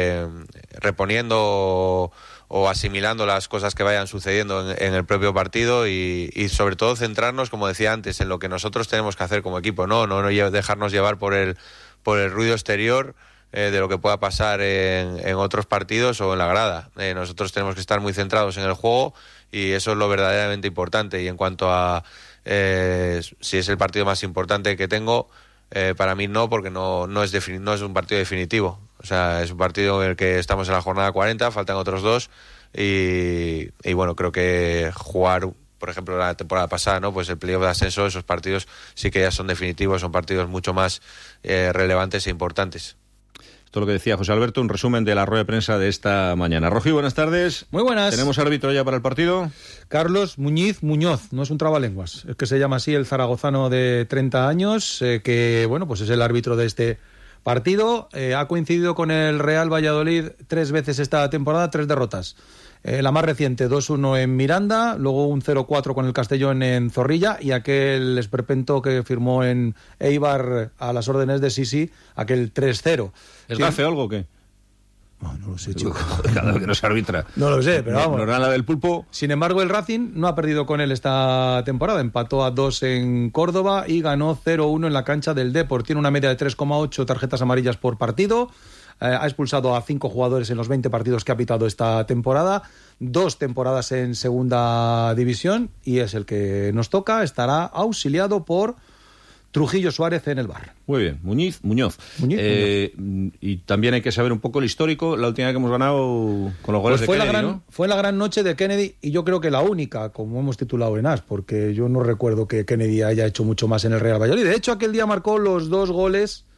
Reponiendo o asimilando las cosas que vayan sucediendo en el propio partido, y sobre todo centrarnos, como decía antes, en lo que nosotros tenemos que hacer como equipo, no dejarnos llevar por el ruido exterior de lo que pueda pasar en otros partidos o en la grada. Nosotros tenemos que estar muy centrados en el juego, y eso es lo verdaderamente importante. Y en cuanto a si es el partido más importante que tengo, para mí no, porque no es un partido definitivo. O sea, es un partido en el que estamos en la jornada 40, faltan otros 2, y bueno, creo que jugar, por ejemplo, la temporada pasada, ¿no? Pues el playoff de ascenso, esos partidos sí que ya son definitivos, son partidos mucho más relevantes e importantes. Esto es lo que decía José Alberto, un resumen de la rueda de prensa de esta mañana. Rogi, buenas tardes. Muy buenas. ¿Tenemos árbitro ya para el partido? Carlos Muñoz, no es un trabalenguas, es que se llama así, el zaragozano de 30 años, que bueno, pues es el árbitro de este partido. Ha coincidido con el Real Valladolid 3 veces esta temporada, 3 derrotas. La más reciente, 2-1 en Miranda, luego un 0-4 con el Castellón en Zorrilla, y aquel esperpento que firmó en Eibar a las órdenes de Sisi, aquel 3-0. ¿Es gafe o algo o qué? No lo sé, chico. Cada vez que no se arbitra. No lo sé, pero vamos. No era la del pulpo. Sin embargo, el Racing no ha perdido con él esta temporada. Empató a 2 en Córdoba y ganó 0-1 en la cancha del Depor. Tiene una media de 3,8 tarjetas amarillas por partido. Ha expulsado a 5 jugadores en los 20 partidos que ha pitado esta temporada. 2 temporadas en segunda división, y es el que nos toca. Estará auxiliado por Trujillo Suárez en el bar. Muy bien, Muñoz. Y también hay que saber un poco el histórico. La última vez que hemos ganado con los goles pues de Kennedy, ¿no? Fue la gran noche de Kennedy, y yo creo que la única, como hemos titulado en AS, porque yo no recuerdo que Kennedy haya hecho mucho más en el Real Valladolid. De hecho, aquel día marcó los 2 goles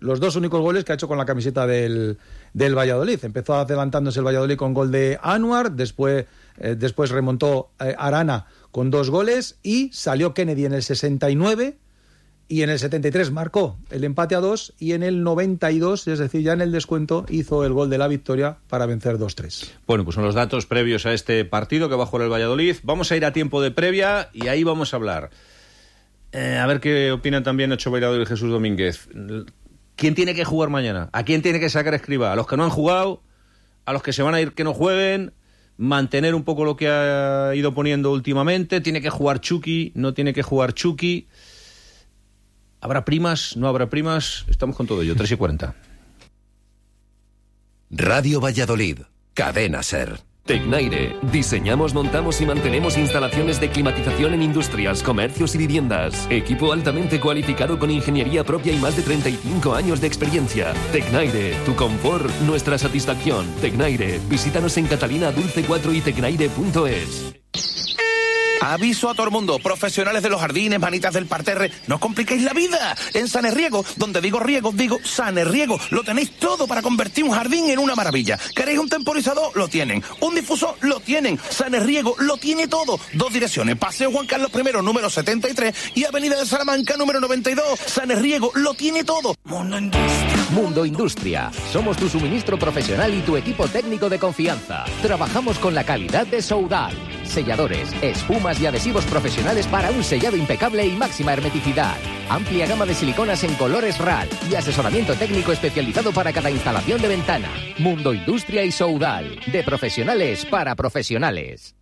los 2 únicos goles que ha hecho con la camiseta del Valladolid. Empezó adelantándose el Valladolid con gol de Anwar, después remontó Arana con 2 goles y salió Kennedy en el 69 y en el 73 marcó el empate a 2 y en el 92, es decir, ya en el descuento, hizo el gol de la victoria para vencer 2-3. Bueno, pues son los datos previos a este partido que va a jugar el Valladolid. Vamos a ir a tiempo de previa y ahí vamos a hablar. A ver qué opinan también Nacho Bailador y Jesús Domínguez. ¿Quién tiene que jugar mañana? ¿A quién tiene que sacar Escribá? ¿A los que no han jugado? ¿A los que se van a ir que no jueguen? ¿Mantener un poco lo que ha ido poniendo últimamente? ¿Tiene que jugar Chucky? ¿No tiene que jugar Chucky? ¿Habrá primas? ¿No habrá primas? Estamos con todo ello. 3:40. Radio Valladolid. Cadena SER. Tecnaire. Diseñamos, montamos y mantenemos instalaciones de climatización en industrias, comercios y viviendas. Equipo altamente cualificado con ingeniería propia y más de 35 años de experiencia. Tecnaire. Tu confort, nuestra satisfacción. Tecnaire. Visítanos en Catalina Dulce 4 y tecnaire.es. Aviso a todo el mundo, profesionales de los jardines, manitas del parterre, no os compliquéis la vida. En Sanerriego, donde digo riego, digo Sanerriego, lo tenéis todo para convertir un jardín en una maravilla. ¿Queréis un temporizador? Lo tienen. ¿Un difusor? Lo tienen. Sanerriego lo tiene todo. 2 direcciones, Paseo Juan Carlos I, número 73 y Avenida de Salamanca, número 92. Sanerriego lo tiene todo. Mundo Industria. Somos tu suministro profesional y tu equipo técnico de confianza. Trabajamos con la calidad de Soudal. Selladores, espumas y adhesivos profesionales para un sellado impecable y máxima hermeticidad. Amplia gama de siliconas en colores RAL y asesoramiento técnico especializado para cada instalación de ventana. Mundo Industria y Soudal. De profesionales para profesionales.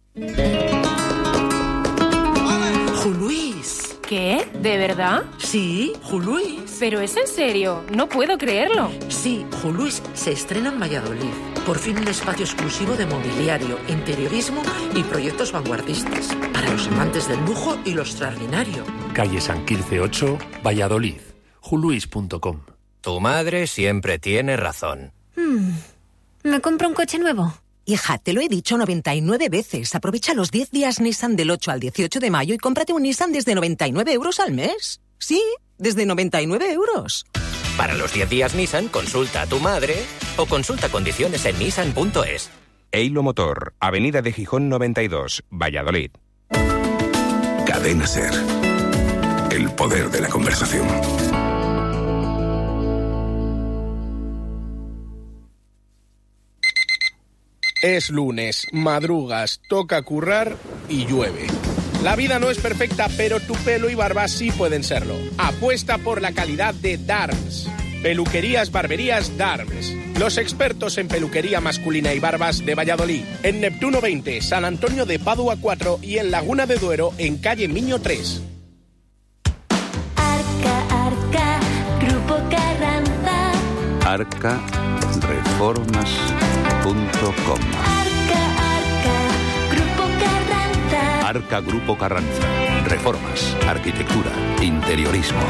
Juluis. ¿Qué? ¿De verdad? Sí, Juluis. ¿Pero es en serio? No puedo creerlo. Sí, Juluis se estrena en Valladolid. Por fin un espacio exclusivo de mobiliario, interiorismo y proyectos vanguardistas. Para los amantes del lujo y lo extraordinario. Calle San Quirce 8, Valladolid. Juluis.com. Tu madre siempre tiene razón. ¿Me compro un coche nuevo? Hija, te lo he dicho 99 veces. Aprovecha los 10 días Nissan del 8 al 18 de mayo y cómprate un Nissan desde 99 euros al mes. Sí, desde 99 euros. Para los 10 días Nissan, consulta a tu madre o consulta condiciones en nissan.es. Eilo Motor, Avenida de Gijón 92, Valladolid. Cadena SER. El poder de la conversación. Es lunes, madrugas, toca currar y llueve. La vida no es perfecta, pero tu pelo y barba sí pueden serlo. Apuesta por la calidad de Darms. Peluquerías, barberías Darms. Los expertos en peluquería masculina y barbas de Valladolid. En Neptuno 20, San Antonio de Padua 4 y en Laguna de Duero, en calle Miño 3. Arca, Grupo Carranza. arcareformas.com. Grupo Carranza. Arca Grupo Carranza. Reformas, arquitectura, interiorismo.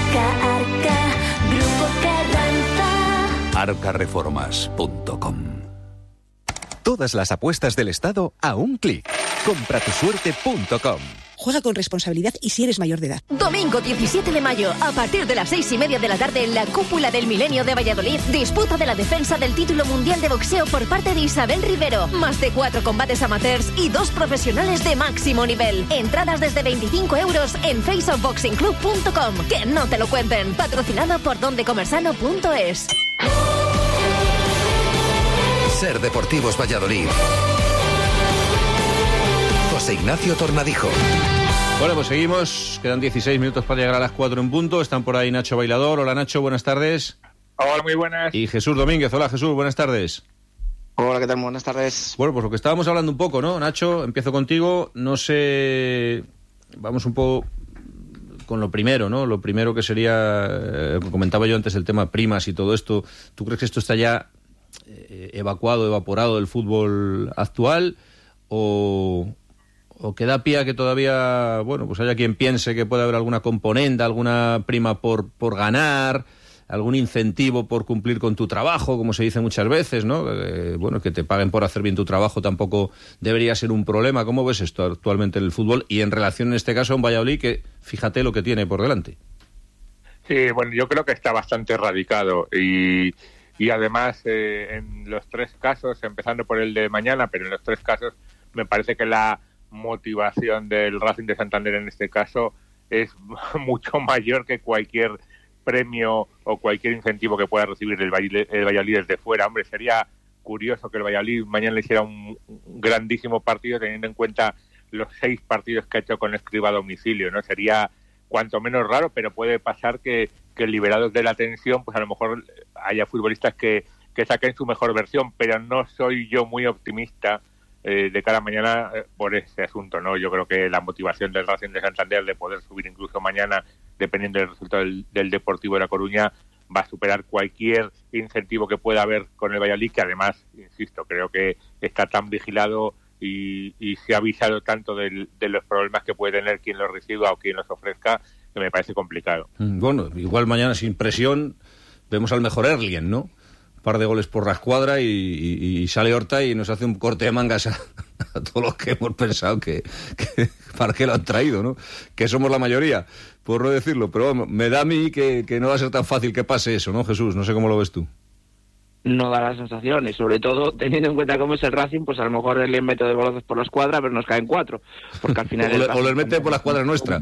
Grupo Carranza. arcareformas.com. Todas las apuestas del Estado a un clic. Compratusuerte.com. Juega con responsabilidad y si eres mayor de edad. Domingo 17 de mayo, a partir de las 6:30 de la tarde, en la Cúpula del Milenio de Valladolid, disputa de la defensa del título mundial de boxeo por parte de Isabel Rivero. Más de 4 combates amateurs y 2 profesionales de máximo nivel. Entradas desde 25 euros en faceofboxingclub.com. Que no te lo cuenten. Patrocinado por dondecomersano.es. SER Deportivos Valladolid. José Ignacio Tornadijo. Bueno, pues seguimos. Quedan 16 minutos para llegar a las 4 en punto. Están por ahí Nacho Bailador. Hola, Nacho, buenas tardes. Hola, muy buenas. Y Jesús Domínguez. Hola, Jesús, buenas tardes. Hola, ¿qué tal? Buenas tardes. Bueno, pues lo que estábamos hablando un poco, ¿no? Nacho, empiezo contigo. No sé... Vamos un poco con lo primero, ¿no? Lo primero que sería... comentaba yo antes el tema primas y todo esto. ¿Tú crees que esto está ya evaporado del fútbol actual? ¿O que da pie a que todavía, bueno, pues haya quien piense que puede haber alguna componente, alguna prima por ganar, algún incentivo por cumplir con tu trabajo, como se dice muchas veces, ¿no? Bueno, que te paguen por hacer bien tu trabajo tampoco debería ser un problema. ¿Cómo ves esto actualmente en el fútbol y en relación, en este caso, a un Valladolid que, fíjate lo que tiene por delante? Sí, bueno, yo creo que está bastante radicado y además en los 3 casos, empezando por el de mañana, pero en los 3 casos me parece que la motivación del Racing de Santander en este caso es mucho mayor que cualquier premio o cualquier incentivo que pueda recibir el Valladolid desde fuera. Hombre, sería curioso que el Valladolid mañana le hiciera un grandísimo partido teniendo en cuenta los 6 partidos que ha hecho con Escribá a domicilio, ¿no? Sería cuanto menos raro, pero puede pasar que liberados de la tensión, pues a lo mejor haya futbolistas que saquen su mejor versión, pero no soy yo muy optimista de cara a mañana por ese asunto, ¿no? Yo creo que la motivación del Racing de Santander de poder subir incluso mañana, dependiendo del resultado del Deportivo de La Coruña, va a superar cualquier incentivo que pueda haber con el Valladolid, que además, insisto, creo que está tan vigilado y se ha avisado tanto de los problemas que puede tener quien los reciba o quien los ofrezca, que me parece complicado. Bueno, igual mañana sin presión vemos al mejor Erlien, ¿no? Par de goles por la escuadra y sale Horta y nos hace un corte de mangas a todos los que hemos pensado que para qué lo han traído, ¿no? Que somos la mayoría, por no decirlo. Pero bueno, me da a mí que no va a ser tan fácil que pase eso, ¿no, Jesús? No sé cómo lo ves tú. No da la sensación, y sobre todo teniendo en cuenta cómo es el Racing, pues a lo mejor él le mete de golazos por la escuadra, pero nos caen 4, porque al final o le mete por la escuadra nuestra.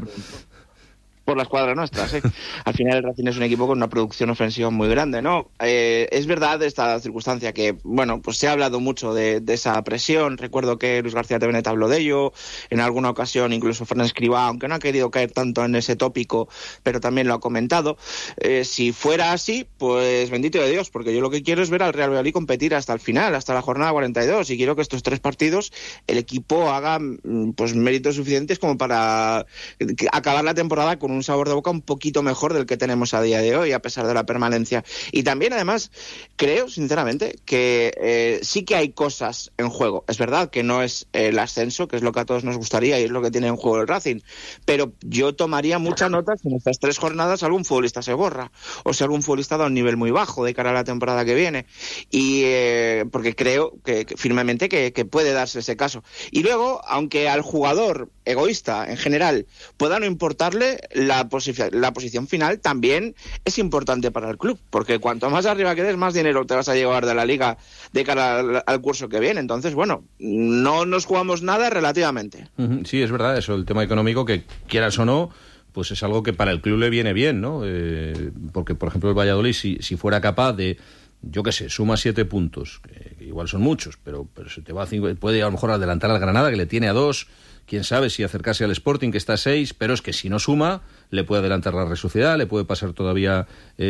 Por la escuadra nuestra, sí. Al final el Racing es un equipo con una producción ofensiva muy grande, ¿no? Es verdad esta circunstancia que, bueno, pues se ha hablado mucho de esa presión. Recuerdo que Luis García Tevenet habló de ello. En alguna ocasión incluso Fran Escribá, aunque no ha querido caer tanto en ese tópico, pero también lo ha comentado. Si fuera así, pues bendito de Dios, porque yo lo que quiero es ver al Real Valladolid competir hasta el final, hasta la jornada 42, y quiero que estos 3 partidos el equipo haga pues méritos suficientes como para acabar la temporada con un sabor de boca un poquito mejor del que tenemos a día de hoy, a pesar de la permanencia. Y también, además, creo, sinceramente, que sí que hay cosas en juego. Es verdad que no es el ascenso, que es lo que a todos nos gustaría y es lo que tiene en juego el Racing, pero yo tomaría mucha nota si en estas 3 jornadas algún futbolista se borra, o si algún futbolista da un nivel muy bajo de cara a la temporada que viene, y porque creo que firmemente que puede darse ese caso. Y luego, aunque al jugador egoísta en general pueda no importarle, la posición final también es importante para el club, porque cuanto más arriba quedes, más dinero te vas a llevar de la liga de cara al curso que viene. Entonces, bueno, no nos jugamos nada relativamente. Sí, es verdad, eso, el tema económico, que quieras o no, pues es algo que para el club le viene bien, ¿no? Porque, por ejemplo, el Valladolid, si fuera capaz de, yo qué sé, suma 7 puntos, que igual son muchos, pero se te va a 5, puede a lo mejor adelantar al Granada, que le tiene a 2, quién sabe si acercarse al Sporting, que está a 6, pero es que si no suma, le puede adelantar la Real Sociedad, le puede pasar todavía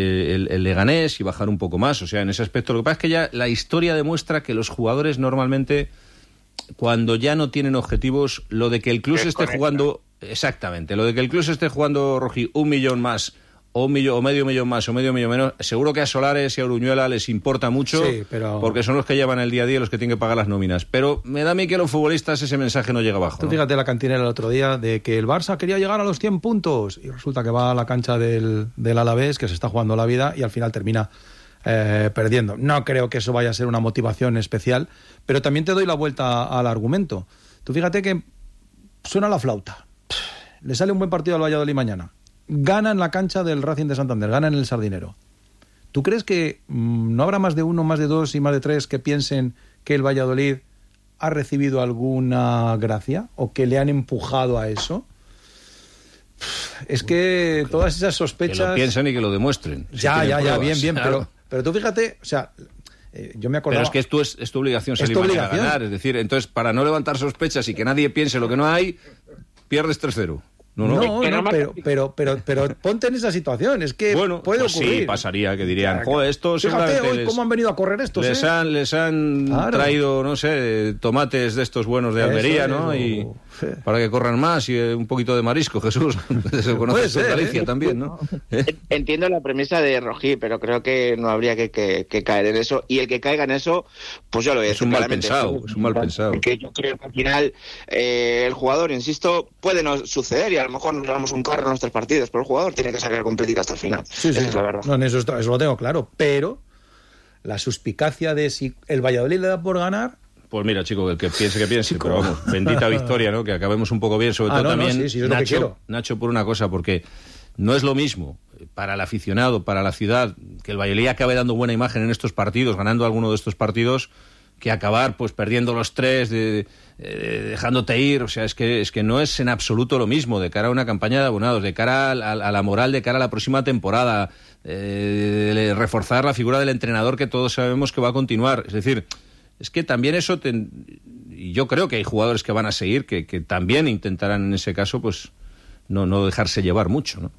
el Leganés y bajar un poco más. O sea, en ese aspecto, lo que pasa es que ya la historia demuestra que los jugadores normalmente, cuando ya no tienen objetivos, lo de que el club se esté jugando, exactamente, lo de que el club se esté jugando, Rogi, 1 millón más, o medio millón más, o medio millón menos, seguro que a Solares y a Uruñuela les importa mucho, sí, pero porque son los que llevan el día a día, los que tienen que pagar las nóminas. Pero me da a mí que a los futbolistas ese mensaje no llega abajo. Tú fíjate la cantinera el otro día de que el Barça quería llegar a los 100 puntos y resulta que va a la cancha del Alavés, que se está jugando la vida, y al final termina perdiendo. No creo que eso vaya a ser una motivación especial, pero también te doy la vuelta al argumento. Tú fíjate que suena la flauta, le sale un buen partido al Valladolid mañana, gana en la cancha del Racing de Santander, gana en el Sardinero. ¿Tú crees que no habrá más de 1, más de 2 y más de 3 que piensen que el Valladolid ha recibido alguna gracia o que le han empujado a eso? Es que todas esas sospechas... Que lo piensen y que lo demuestren. Ya, bien, claro. pero tú fíjate, o sea, yo me acordaba... Pero es que es tu obligación salir mañana a ganar, es decir, entonces para no levantar sospechas y que nadie piense lo que no hay, pierdes 3-0. No, pero ponte en esa situación, es que bueno, puede ocurrir. Sí, pasaría, que dirían, joder, estos... Fíjate hoy cómo han venido a correr estos, les han traído, no sé, tomates de estos buenos de Almería, ¿no? Y para que corran más y un poquito de marisco, Jesús. Se conoce en Galicia también, ¿no? Entiendo la premisa de Rojí, pero creo que no habría que caer en eso. Y el que caiga en eso, pues yo lo voy a decir claramente. Es un mal pensado. Porque yo creo que al final el jugador, insisto, puede no suceder y a lo mejor nos damos un carro en los 3 partidos, pero el jugador tiene que sacar completita hasta el final. Sí. Esa es la verdad. No, eso lo tengo claro, pero la suspicacia de si el Valladolid le da por ganar... Pues mira, chico, el que piense, pero vamos, bendita victoria, ¿no? Que acabemos un poco bien, sobre todo también Nacho, por una cosa, porque no es lo mismo para el aficionado, para la ciudad, que el Valladolid acabe dando buena imagen en estos partidos, ganando alguno de estos partidos, que acabar pues perdiendo los 3, dejándote ir. O sea, es que no es en absoluto lo mismo de cara a una campaña de abonados, de cara a la moral, de cara a la próxima temporada, reforzar la figura del entrenador, que todos sabemos que va a continuar. Es decir, es que también eso... Y yo creo que hay jugadores que van a seguir, que también intentarán en ese caso pues no dejarse llevar mucho, ¿no?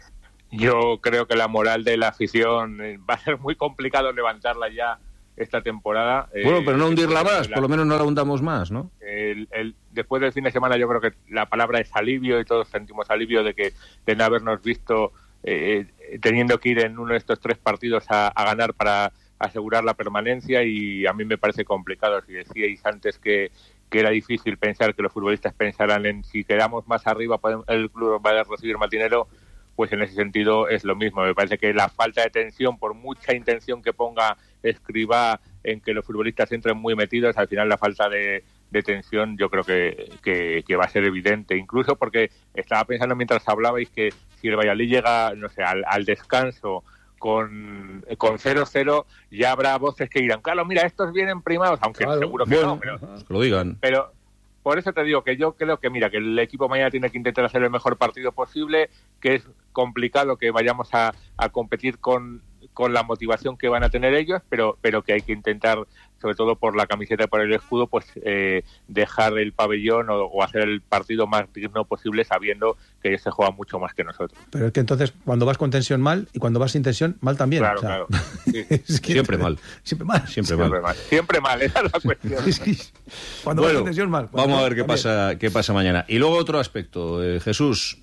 Yo creo que la moral de la afición va a ser muy complicado levantarla ya esta temporada. Bueno, pero no hundirla más, por lo menos no la hundamos más, ¿no? Después del fin de semana yo creo que la palabra es alivio, y todos sentimos alivio de no habernos visto teniendo que ir en uno de estos 3 partidos a ganar para asegurar la permanencia, y a mí me parece complicado. Si decíais antes que era difícil pensar que los futbolistas pensaran en si quedamos más arriba el club va a recibir más dinero, pues en ese sentido es lo mismo. Me parece que la falta de tensión, por mucha intención que ponga Escribá en que los futbolistas entren muy metidos, al final la falta de tensión yo creo que va a ser evidente, incluso porque estaba pensando mientras hablabais que si el Valladolid llega, no sé, al descanso con 0-0, ya habrá voces que dirán, claro, mira, estos vienen primados, aunque claro, seguro que no, pero que lo digan. Pero por eso te digo que yo creo que, mira, que el equipo mañana tiene que intentar hacer el mejor partido posible, que es complicado que vayamos a competir con la motivación que van a tener ellos, pero que hay que intentar, sobre todo por la camiseta y por el escudo, pues dejar el pabellón o hacer el partido más digno posible, sabiendo que ellos se juegan mucho más que nosotros. Pero es que entonces, cuando vas con tensión mal, y cuando vas sin tensión mal también. Claro, o sea, claro. Sí. Es que siempre mal. Siempre mal. Siempre mal. Siempre mal, esa es la cuestión. Sí. Cuando vas con tensión mal. Vamos a ver qué pasa mañana. Y luego otro aspecto, Jesús...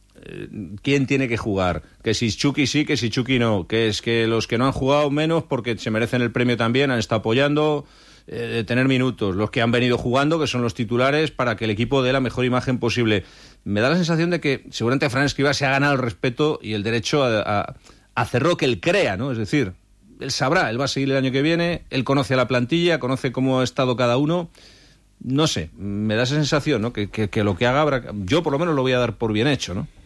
¿Quién tiene que jugar? Que si Chucky sí, que si Chucky no. Que es que los que no han jugado menos porque se merecen el premio también, han estado apoyando, tener minutos. Los que han venido jugando, que son los titulares, para que el equipo dé la mejor imagen posible. Me da la sensación de que seguramente Fran Escribá se ha ganado el respeto y el derecho a hacer lo que él crea, ¿no? Es decir, él sabrá, él va a seguir el año que viene, él conoce a la plantilla, conoce cómo ha estado cada uno. No sé, me da esa sensación, ¿no? Que lo que haga, yo por lo menos lo voy a dar por bien hecho, ¿no?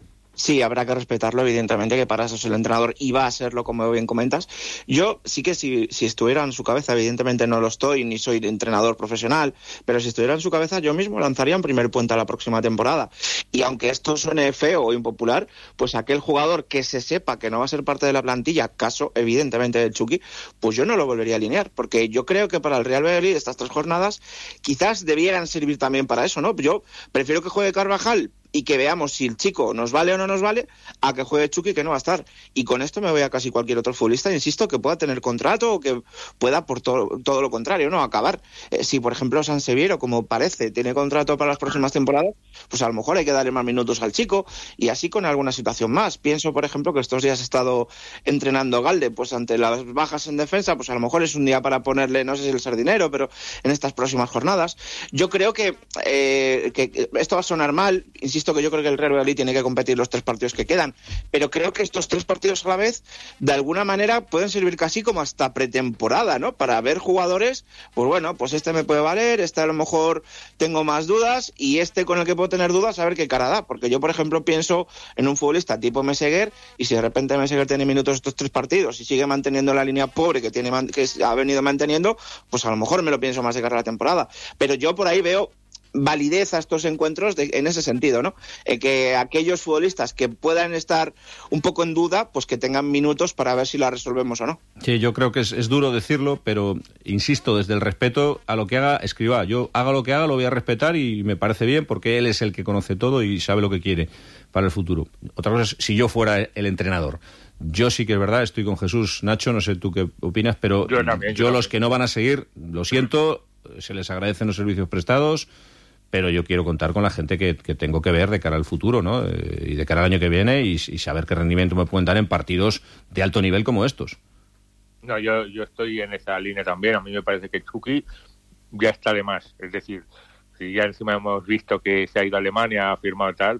Sí, habrá que respetarlo, evidentemente, que para eso es el entrenador y va a serlo, como bien comentas. Yo sí que si estuviera en su cabeza, evidentemente no lo estoy, ni soy entrenador profesional, pero si estuviera en su cabeza, yo mismo lanzaría un primer puente a la próxima temporada. Y aunque esto suene feo o impopular, pues aquel jugador que se sepa que no va a ser parte de la plantilla, caso evidentemente del Chucky, pues yo no lo volvería a alinear, porque yo creo que para el Real Valladolid estas 3 jornadas quizás debieran servir también para eso, ¿no? Yo prefiero que juegue Carvajal y que veamos si el chico nos vale o no nos vale, a que juegue Chucky, que no va a estar. Y con esto me voy a casi cualquier otro futbolista, insisto, que pueda tener contrato o que pueda, por todo lo contrario, no acabar. Si, por ejemplo, Sanseviero, como parece, tiene contrato para las próximas temporadas, pues a lo mejor hay que darle más minutos al chico, y así con alguna situación más. Pienso, por ejemplo, que estos días ha estado entrenando Galde, pues ante las bajas en defensa, pues a lo mejor es un día para ponerle, no sé si el Sardinero, pero en estas próximas jornadas. Yo creo que esto va a sonar mal, insisto, que yo creo que el Real Valladolid tiene que competir los 3 partidos que quedan, pero creo que estos 3 partidos a la vez, de alguna manera, pueden servir casi como hasta pretemporada, ¿no? Para ver jugadores, pues bueno, pues este me puede valer, este a lo mejor tengo más dudas, y este con el que puedo tener dudas, a ver qué cara da, porque yo, por ejemplo, pienso en un futbolista tipo Meseguer, y si de repente Meseguer tiene minutos estos 3 partidos y sigue manteniendo la línea pobre que ha venido manteniendo, pues a lo mejor me lo pienso más de cara a la temporada. Pero yo por ahí veo validez a estos encuentros en ese sentido, ¿no? Que aquellos futbolistas que puedan estar un poco en duda, pues que tengan minutos para ver si la resolvemos o no. Sí, yo creo que es duro decirlo, pero insisto, desde el respeto a lo que haga Escribá. Yo haga lo que haga, lo voy a respetar y me parece bien, porque él es el que conoce todo y sabe lo que quiere para el futuro. Otra cosa es si yo fuera el entrenador. Yo sí que es verdad, estoy con Jesús. Nacho, no sé tú qué opinas, pero yo los que no van a seguir, lo siento, se les agradecen los servicios prestados, pero yo quiero contar con la gente que tengo que ver de cara al futuro, ¿no? Y de cara al año que viene, y saber qué rendimiento me pueden dar en partidos de alto nivel como estos. No, yo estoy en esa línea también. A mí me parece que Chucky ya está de más. Es decir, si ya encima hemos visto que se ha ido a Alemania, ha firmado tal,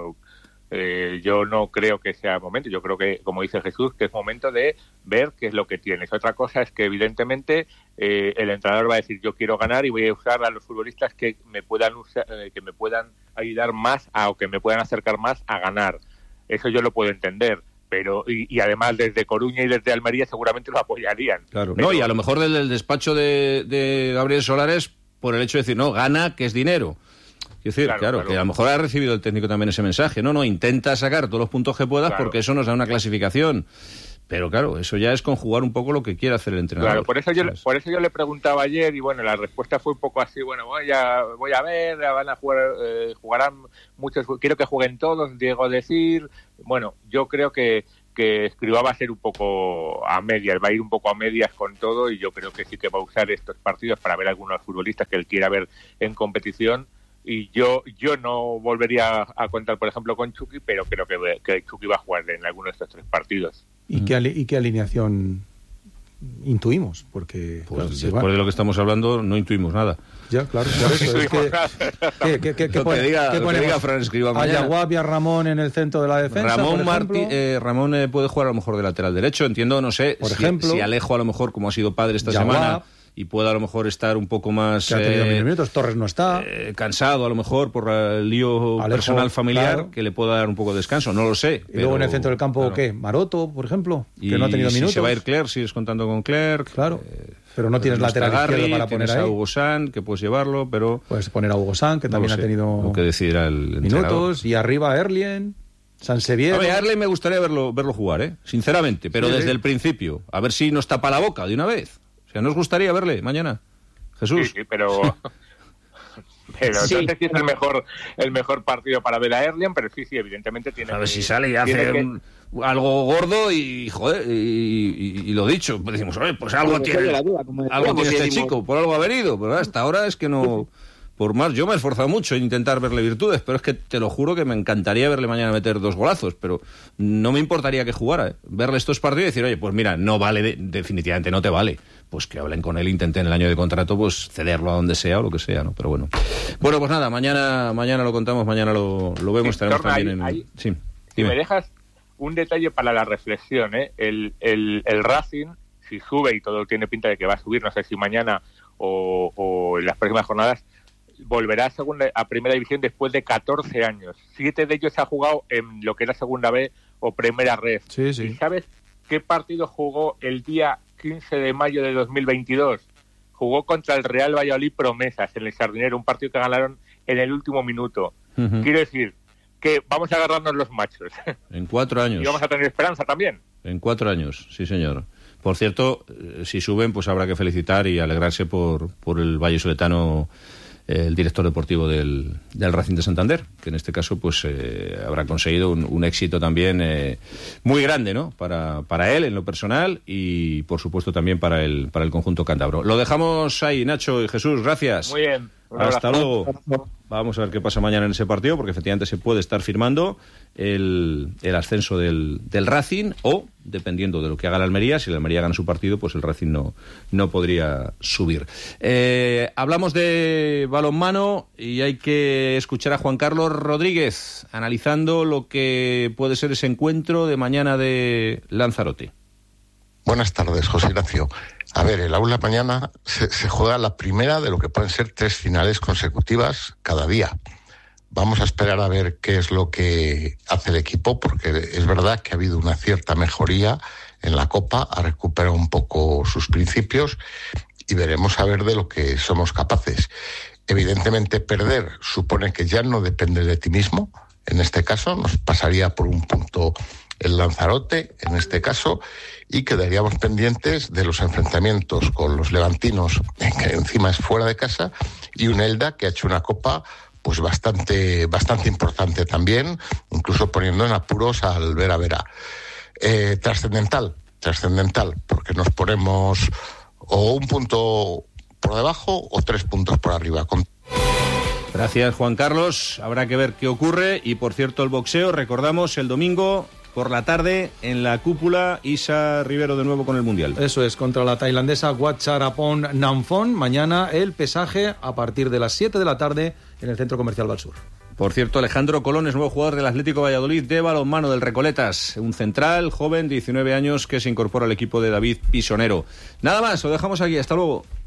yo no creo que sea momento. Yo creo que, como dice Jesús, que es momento de ver qué es lo que tienes. Otra cosa es que, evidentemente, el entrenador va a decir, yo quiero ganar y voy a usar a los futbolistas que me puedan que me puedan ayudar más o que me puedan acercar más a ganar. Eso yo lo puedo entender. pero y además desde Coruña y desde Almería seguramente lo apoyarían. Claro, pero... no, y a lo mejor desde el despacho de Gabriel Solares, por el hecho de decir, no, gana, que es dinero. Quiero decir, claro, que a lo mejor ha recibido el técnico también ese mensaje. No, intenta sacar todos los puntos que puedas, porque eso nos da una clasificación. Pero claro, eso ya es conjugar un poco lo que quiere hacer el entrenador. Claro, por eso yo le preguntaba ayer, y bueno, la respuesta fue un poco así, bueno, voy a ver, van a jugar, jugarán muchos, quiero que jueguen todos, Diego decir, bueno, yo creo que Escribá va a ser un poco a medias, va a ir un poco a medias con todo, y yo creo que sí que va a usar estos partidos para ver a algunos futbolistas que él quiera ver en competición. Y yo no volvería a contar, por ejemplo, con Chucky, pero creo que Chucky va a jugar en alguno de estos 3 partidos. ¿Y qué alineación intuimos? Porque pues después de lo que estamos hablando no intuimos nada. Ya, claro, por eso es que ¿Qué diga Fran Escribá mañana? Ayaguab y a Ramón en el centro de la defensa, Ramón puede jugar a lo mejor de lateral derecho, entiendo, no sé, por ejemplo, si Alejo a lo mejor, como ha sido padre esta semana, y pueda a lo mejor estar un poco más... Que ha tenido minutos, Torres no está. Cansado a lo mejor por el lío Alejo, personal familiar, claro, que le pueda dar un poco de descanso, no lo sé. Y luego en el centro del campo, claro, ¿qué? Maroto, por ejemplo, que no ha tenido minutos. Si se va a ir Clerc, sigues contando con Clerc. Claro, pero no tienes lateral izquierdo para poner ahí. A Hugo San, que puedes llevarlo, pero... Puedes poner a Hugo San, que también ha tenido... Lo que decidirá el minutos, entrenador. Y arriba Erlien... Sanseviero. A ver, Arle me gustaría verlo jugar, sinceramente, pero desde el principio. A ver si nos tapa la boca de una vez. O sea, ¿nos gustaría verle mañana? Jesús. Sí, pero no sé si es el mejor partido para ver a Erlien, pero sí, evidentemente tiene... A ver si sale y hace algo gordo y, joder, y lo dicho, pues decimos, oye, pues algo tiene este chico, por algo ha venido, pero hasta ahora es que no... Por más, yo me he esforzado mucho en intentar verle virtudes, pero es que te lo juro que me encantaría verle mañana meter 2 golazos, pero no me importaría que jugara, verle estos partidos y decir, oye, pues mira, no vale, definitivamente no te vale. Pues que hablen con él, intenten el año de contrato, pues cederlo a donde sea o lo que sea, ¿no? Pero bueno. Bueno, pues nada, mañana lo contamos, mañana lo vemos, estaremos también en... Sí, si me dejas un detalle para la reflexión, el Racing, si sube, y todo tiene pinta de que va a subir, no sé si mañana o en las próximas jornadas, volverá a primera división después de 14 años. 7 de ellos se ha jugado en lo que era segunda B o primera red. Sí. ¿Y sabes qué partido jugó el día 15 de mayo de 2022? Jugó contra el Real Valladolid Promesas en el Sardinero, un partido que ganaron en el último minuto. Quiero decir que vamos a agarrarnos los machos. En 4 años. Y vamos a tener esperanza también. En 4 años, sí señor. Por cierto, si suben, pues habrá que felicitar y alegrarse por el vallisoletano, el director deportivo del Racing de Santander, que en este caso pues habrá conseguido un éxito también muy grande, ¿no? Para él en lo personal y por supuesto también para el conjunto cántabro. Lo dejamos ahí, Nacho y Jesús, gracias. Muy bien. Hasta luego. Vamos a ver qué pasa mañana en ese partido, porque efectivamente se puede estar firmando el ascenso del Racing, o, dependiendo de lo que haga la Almería, si la Almería gana su partido, pues el Racing no podría subir. Hablamos de balonmano y hay que escuchar a Juan Carlos Rodríguez analizando lo que puede ser ese encuentro de mañana de Lanzarote. Buenas tardes, José Ignacio. A ver, el aula mañana se juega la primera de lo que pueden ser 3 finales consecutivas cada día. Vamos a esperar a ver qué es lo que hace el equipo, porque es verdad que ha habido una cierta mejoría en la Copa, ha recuperado un poco sus principios y veremos a ver de lo que somos capaces. Evidentemente, perder supone que ya no depende de ti mismo. En este caso, nos pasaría por un punto el Lanzarote, en este caso, y quedaríamos pendientes de los enfrentamientos con los levantinos, que encima es fuera de casa, y un Elda que ha hecho una Copa pues bastante importante también, incluso poniendo en apuros al Vera. Trascendental, porque nos ponemos o un punto por debajo o 3 puntos por arriba. Gracias, Juan Carlos. Habrá que ver qué ocurre. Y, por cierto, el boxeo, recordamos, el domingo por la tarde en la cúpula, Isa Rivero de nuevo con el Mundial. Eso es, contra la tailandesa Watcharaphon Namphon. Mañana el pesaje a partir de las 7 de la tarde en el Centro Comercial Valsur. Por cierto, Alejandro Colón es nuevo jugador del Atlético Valladolid de balonmano del Recoletas. Un central, joven, 19 años, que se incorpora al equipo de David Pisonero. Nada más, lo dejamos aquí. Hasta luego.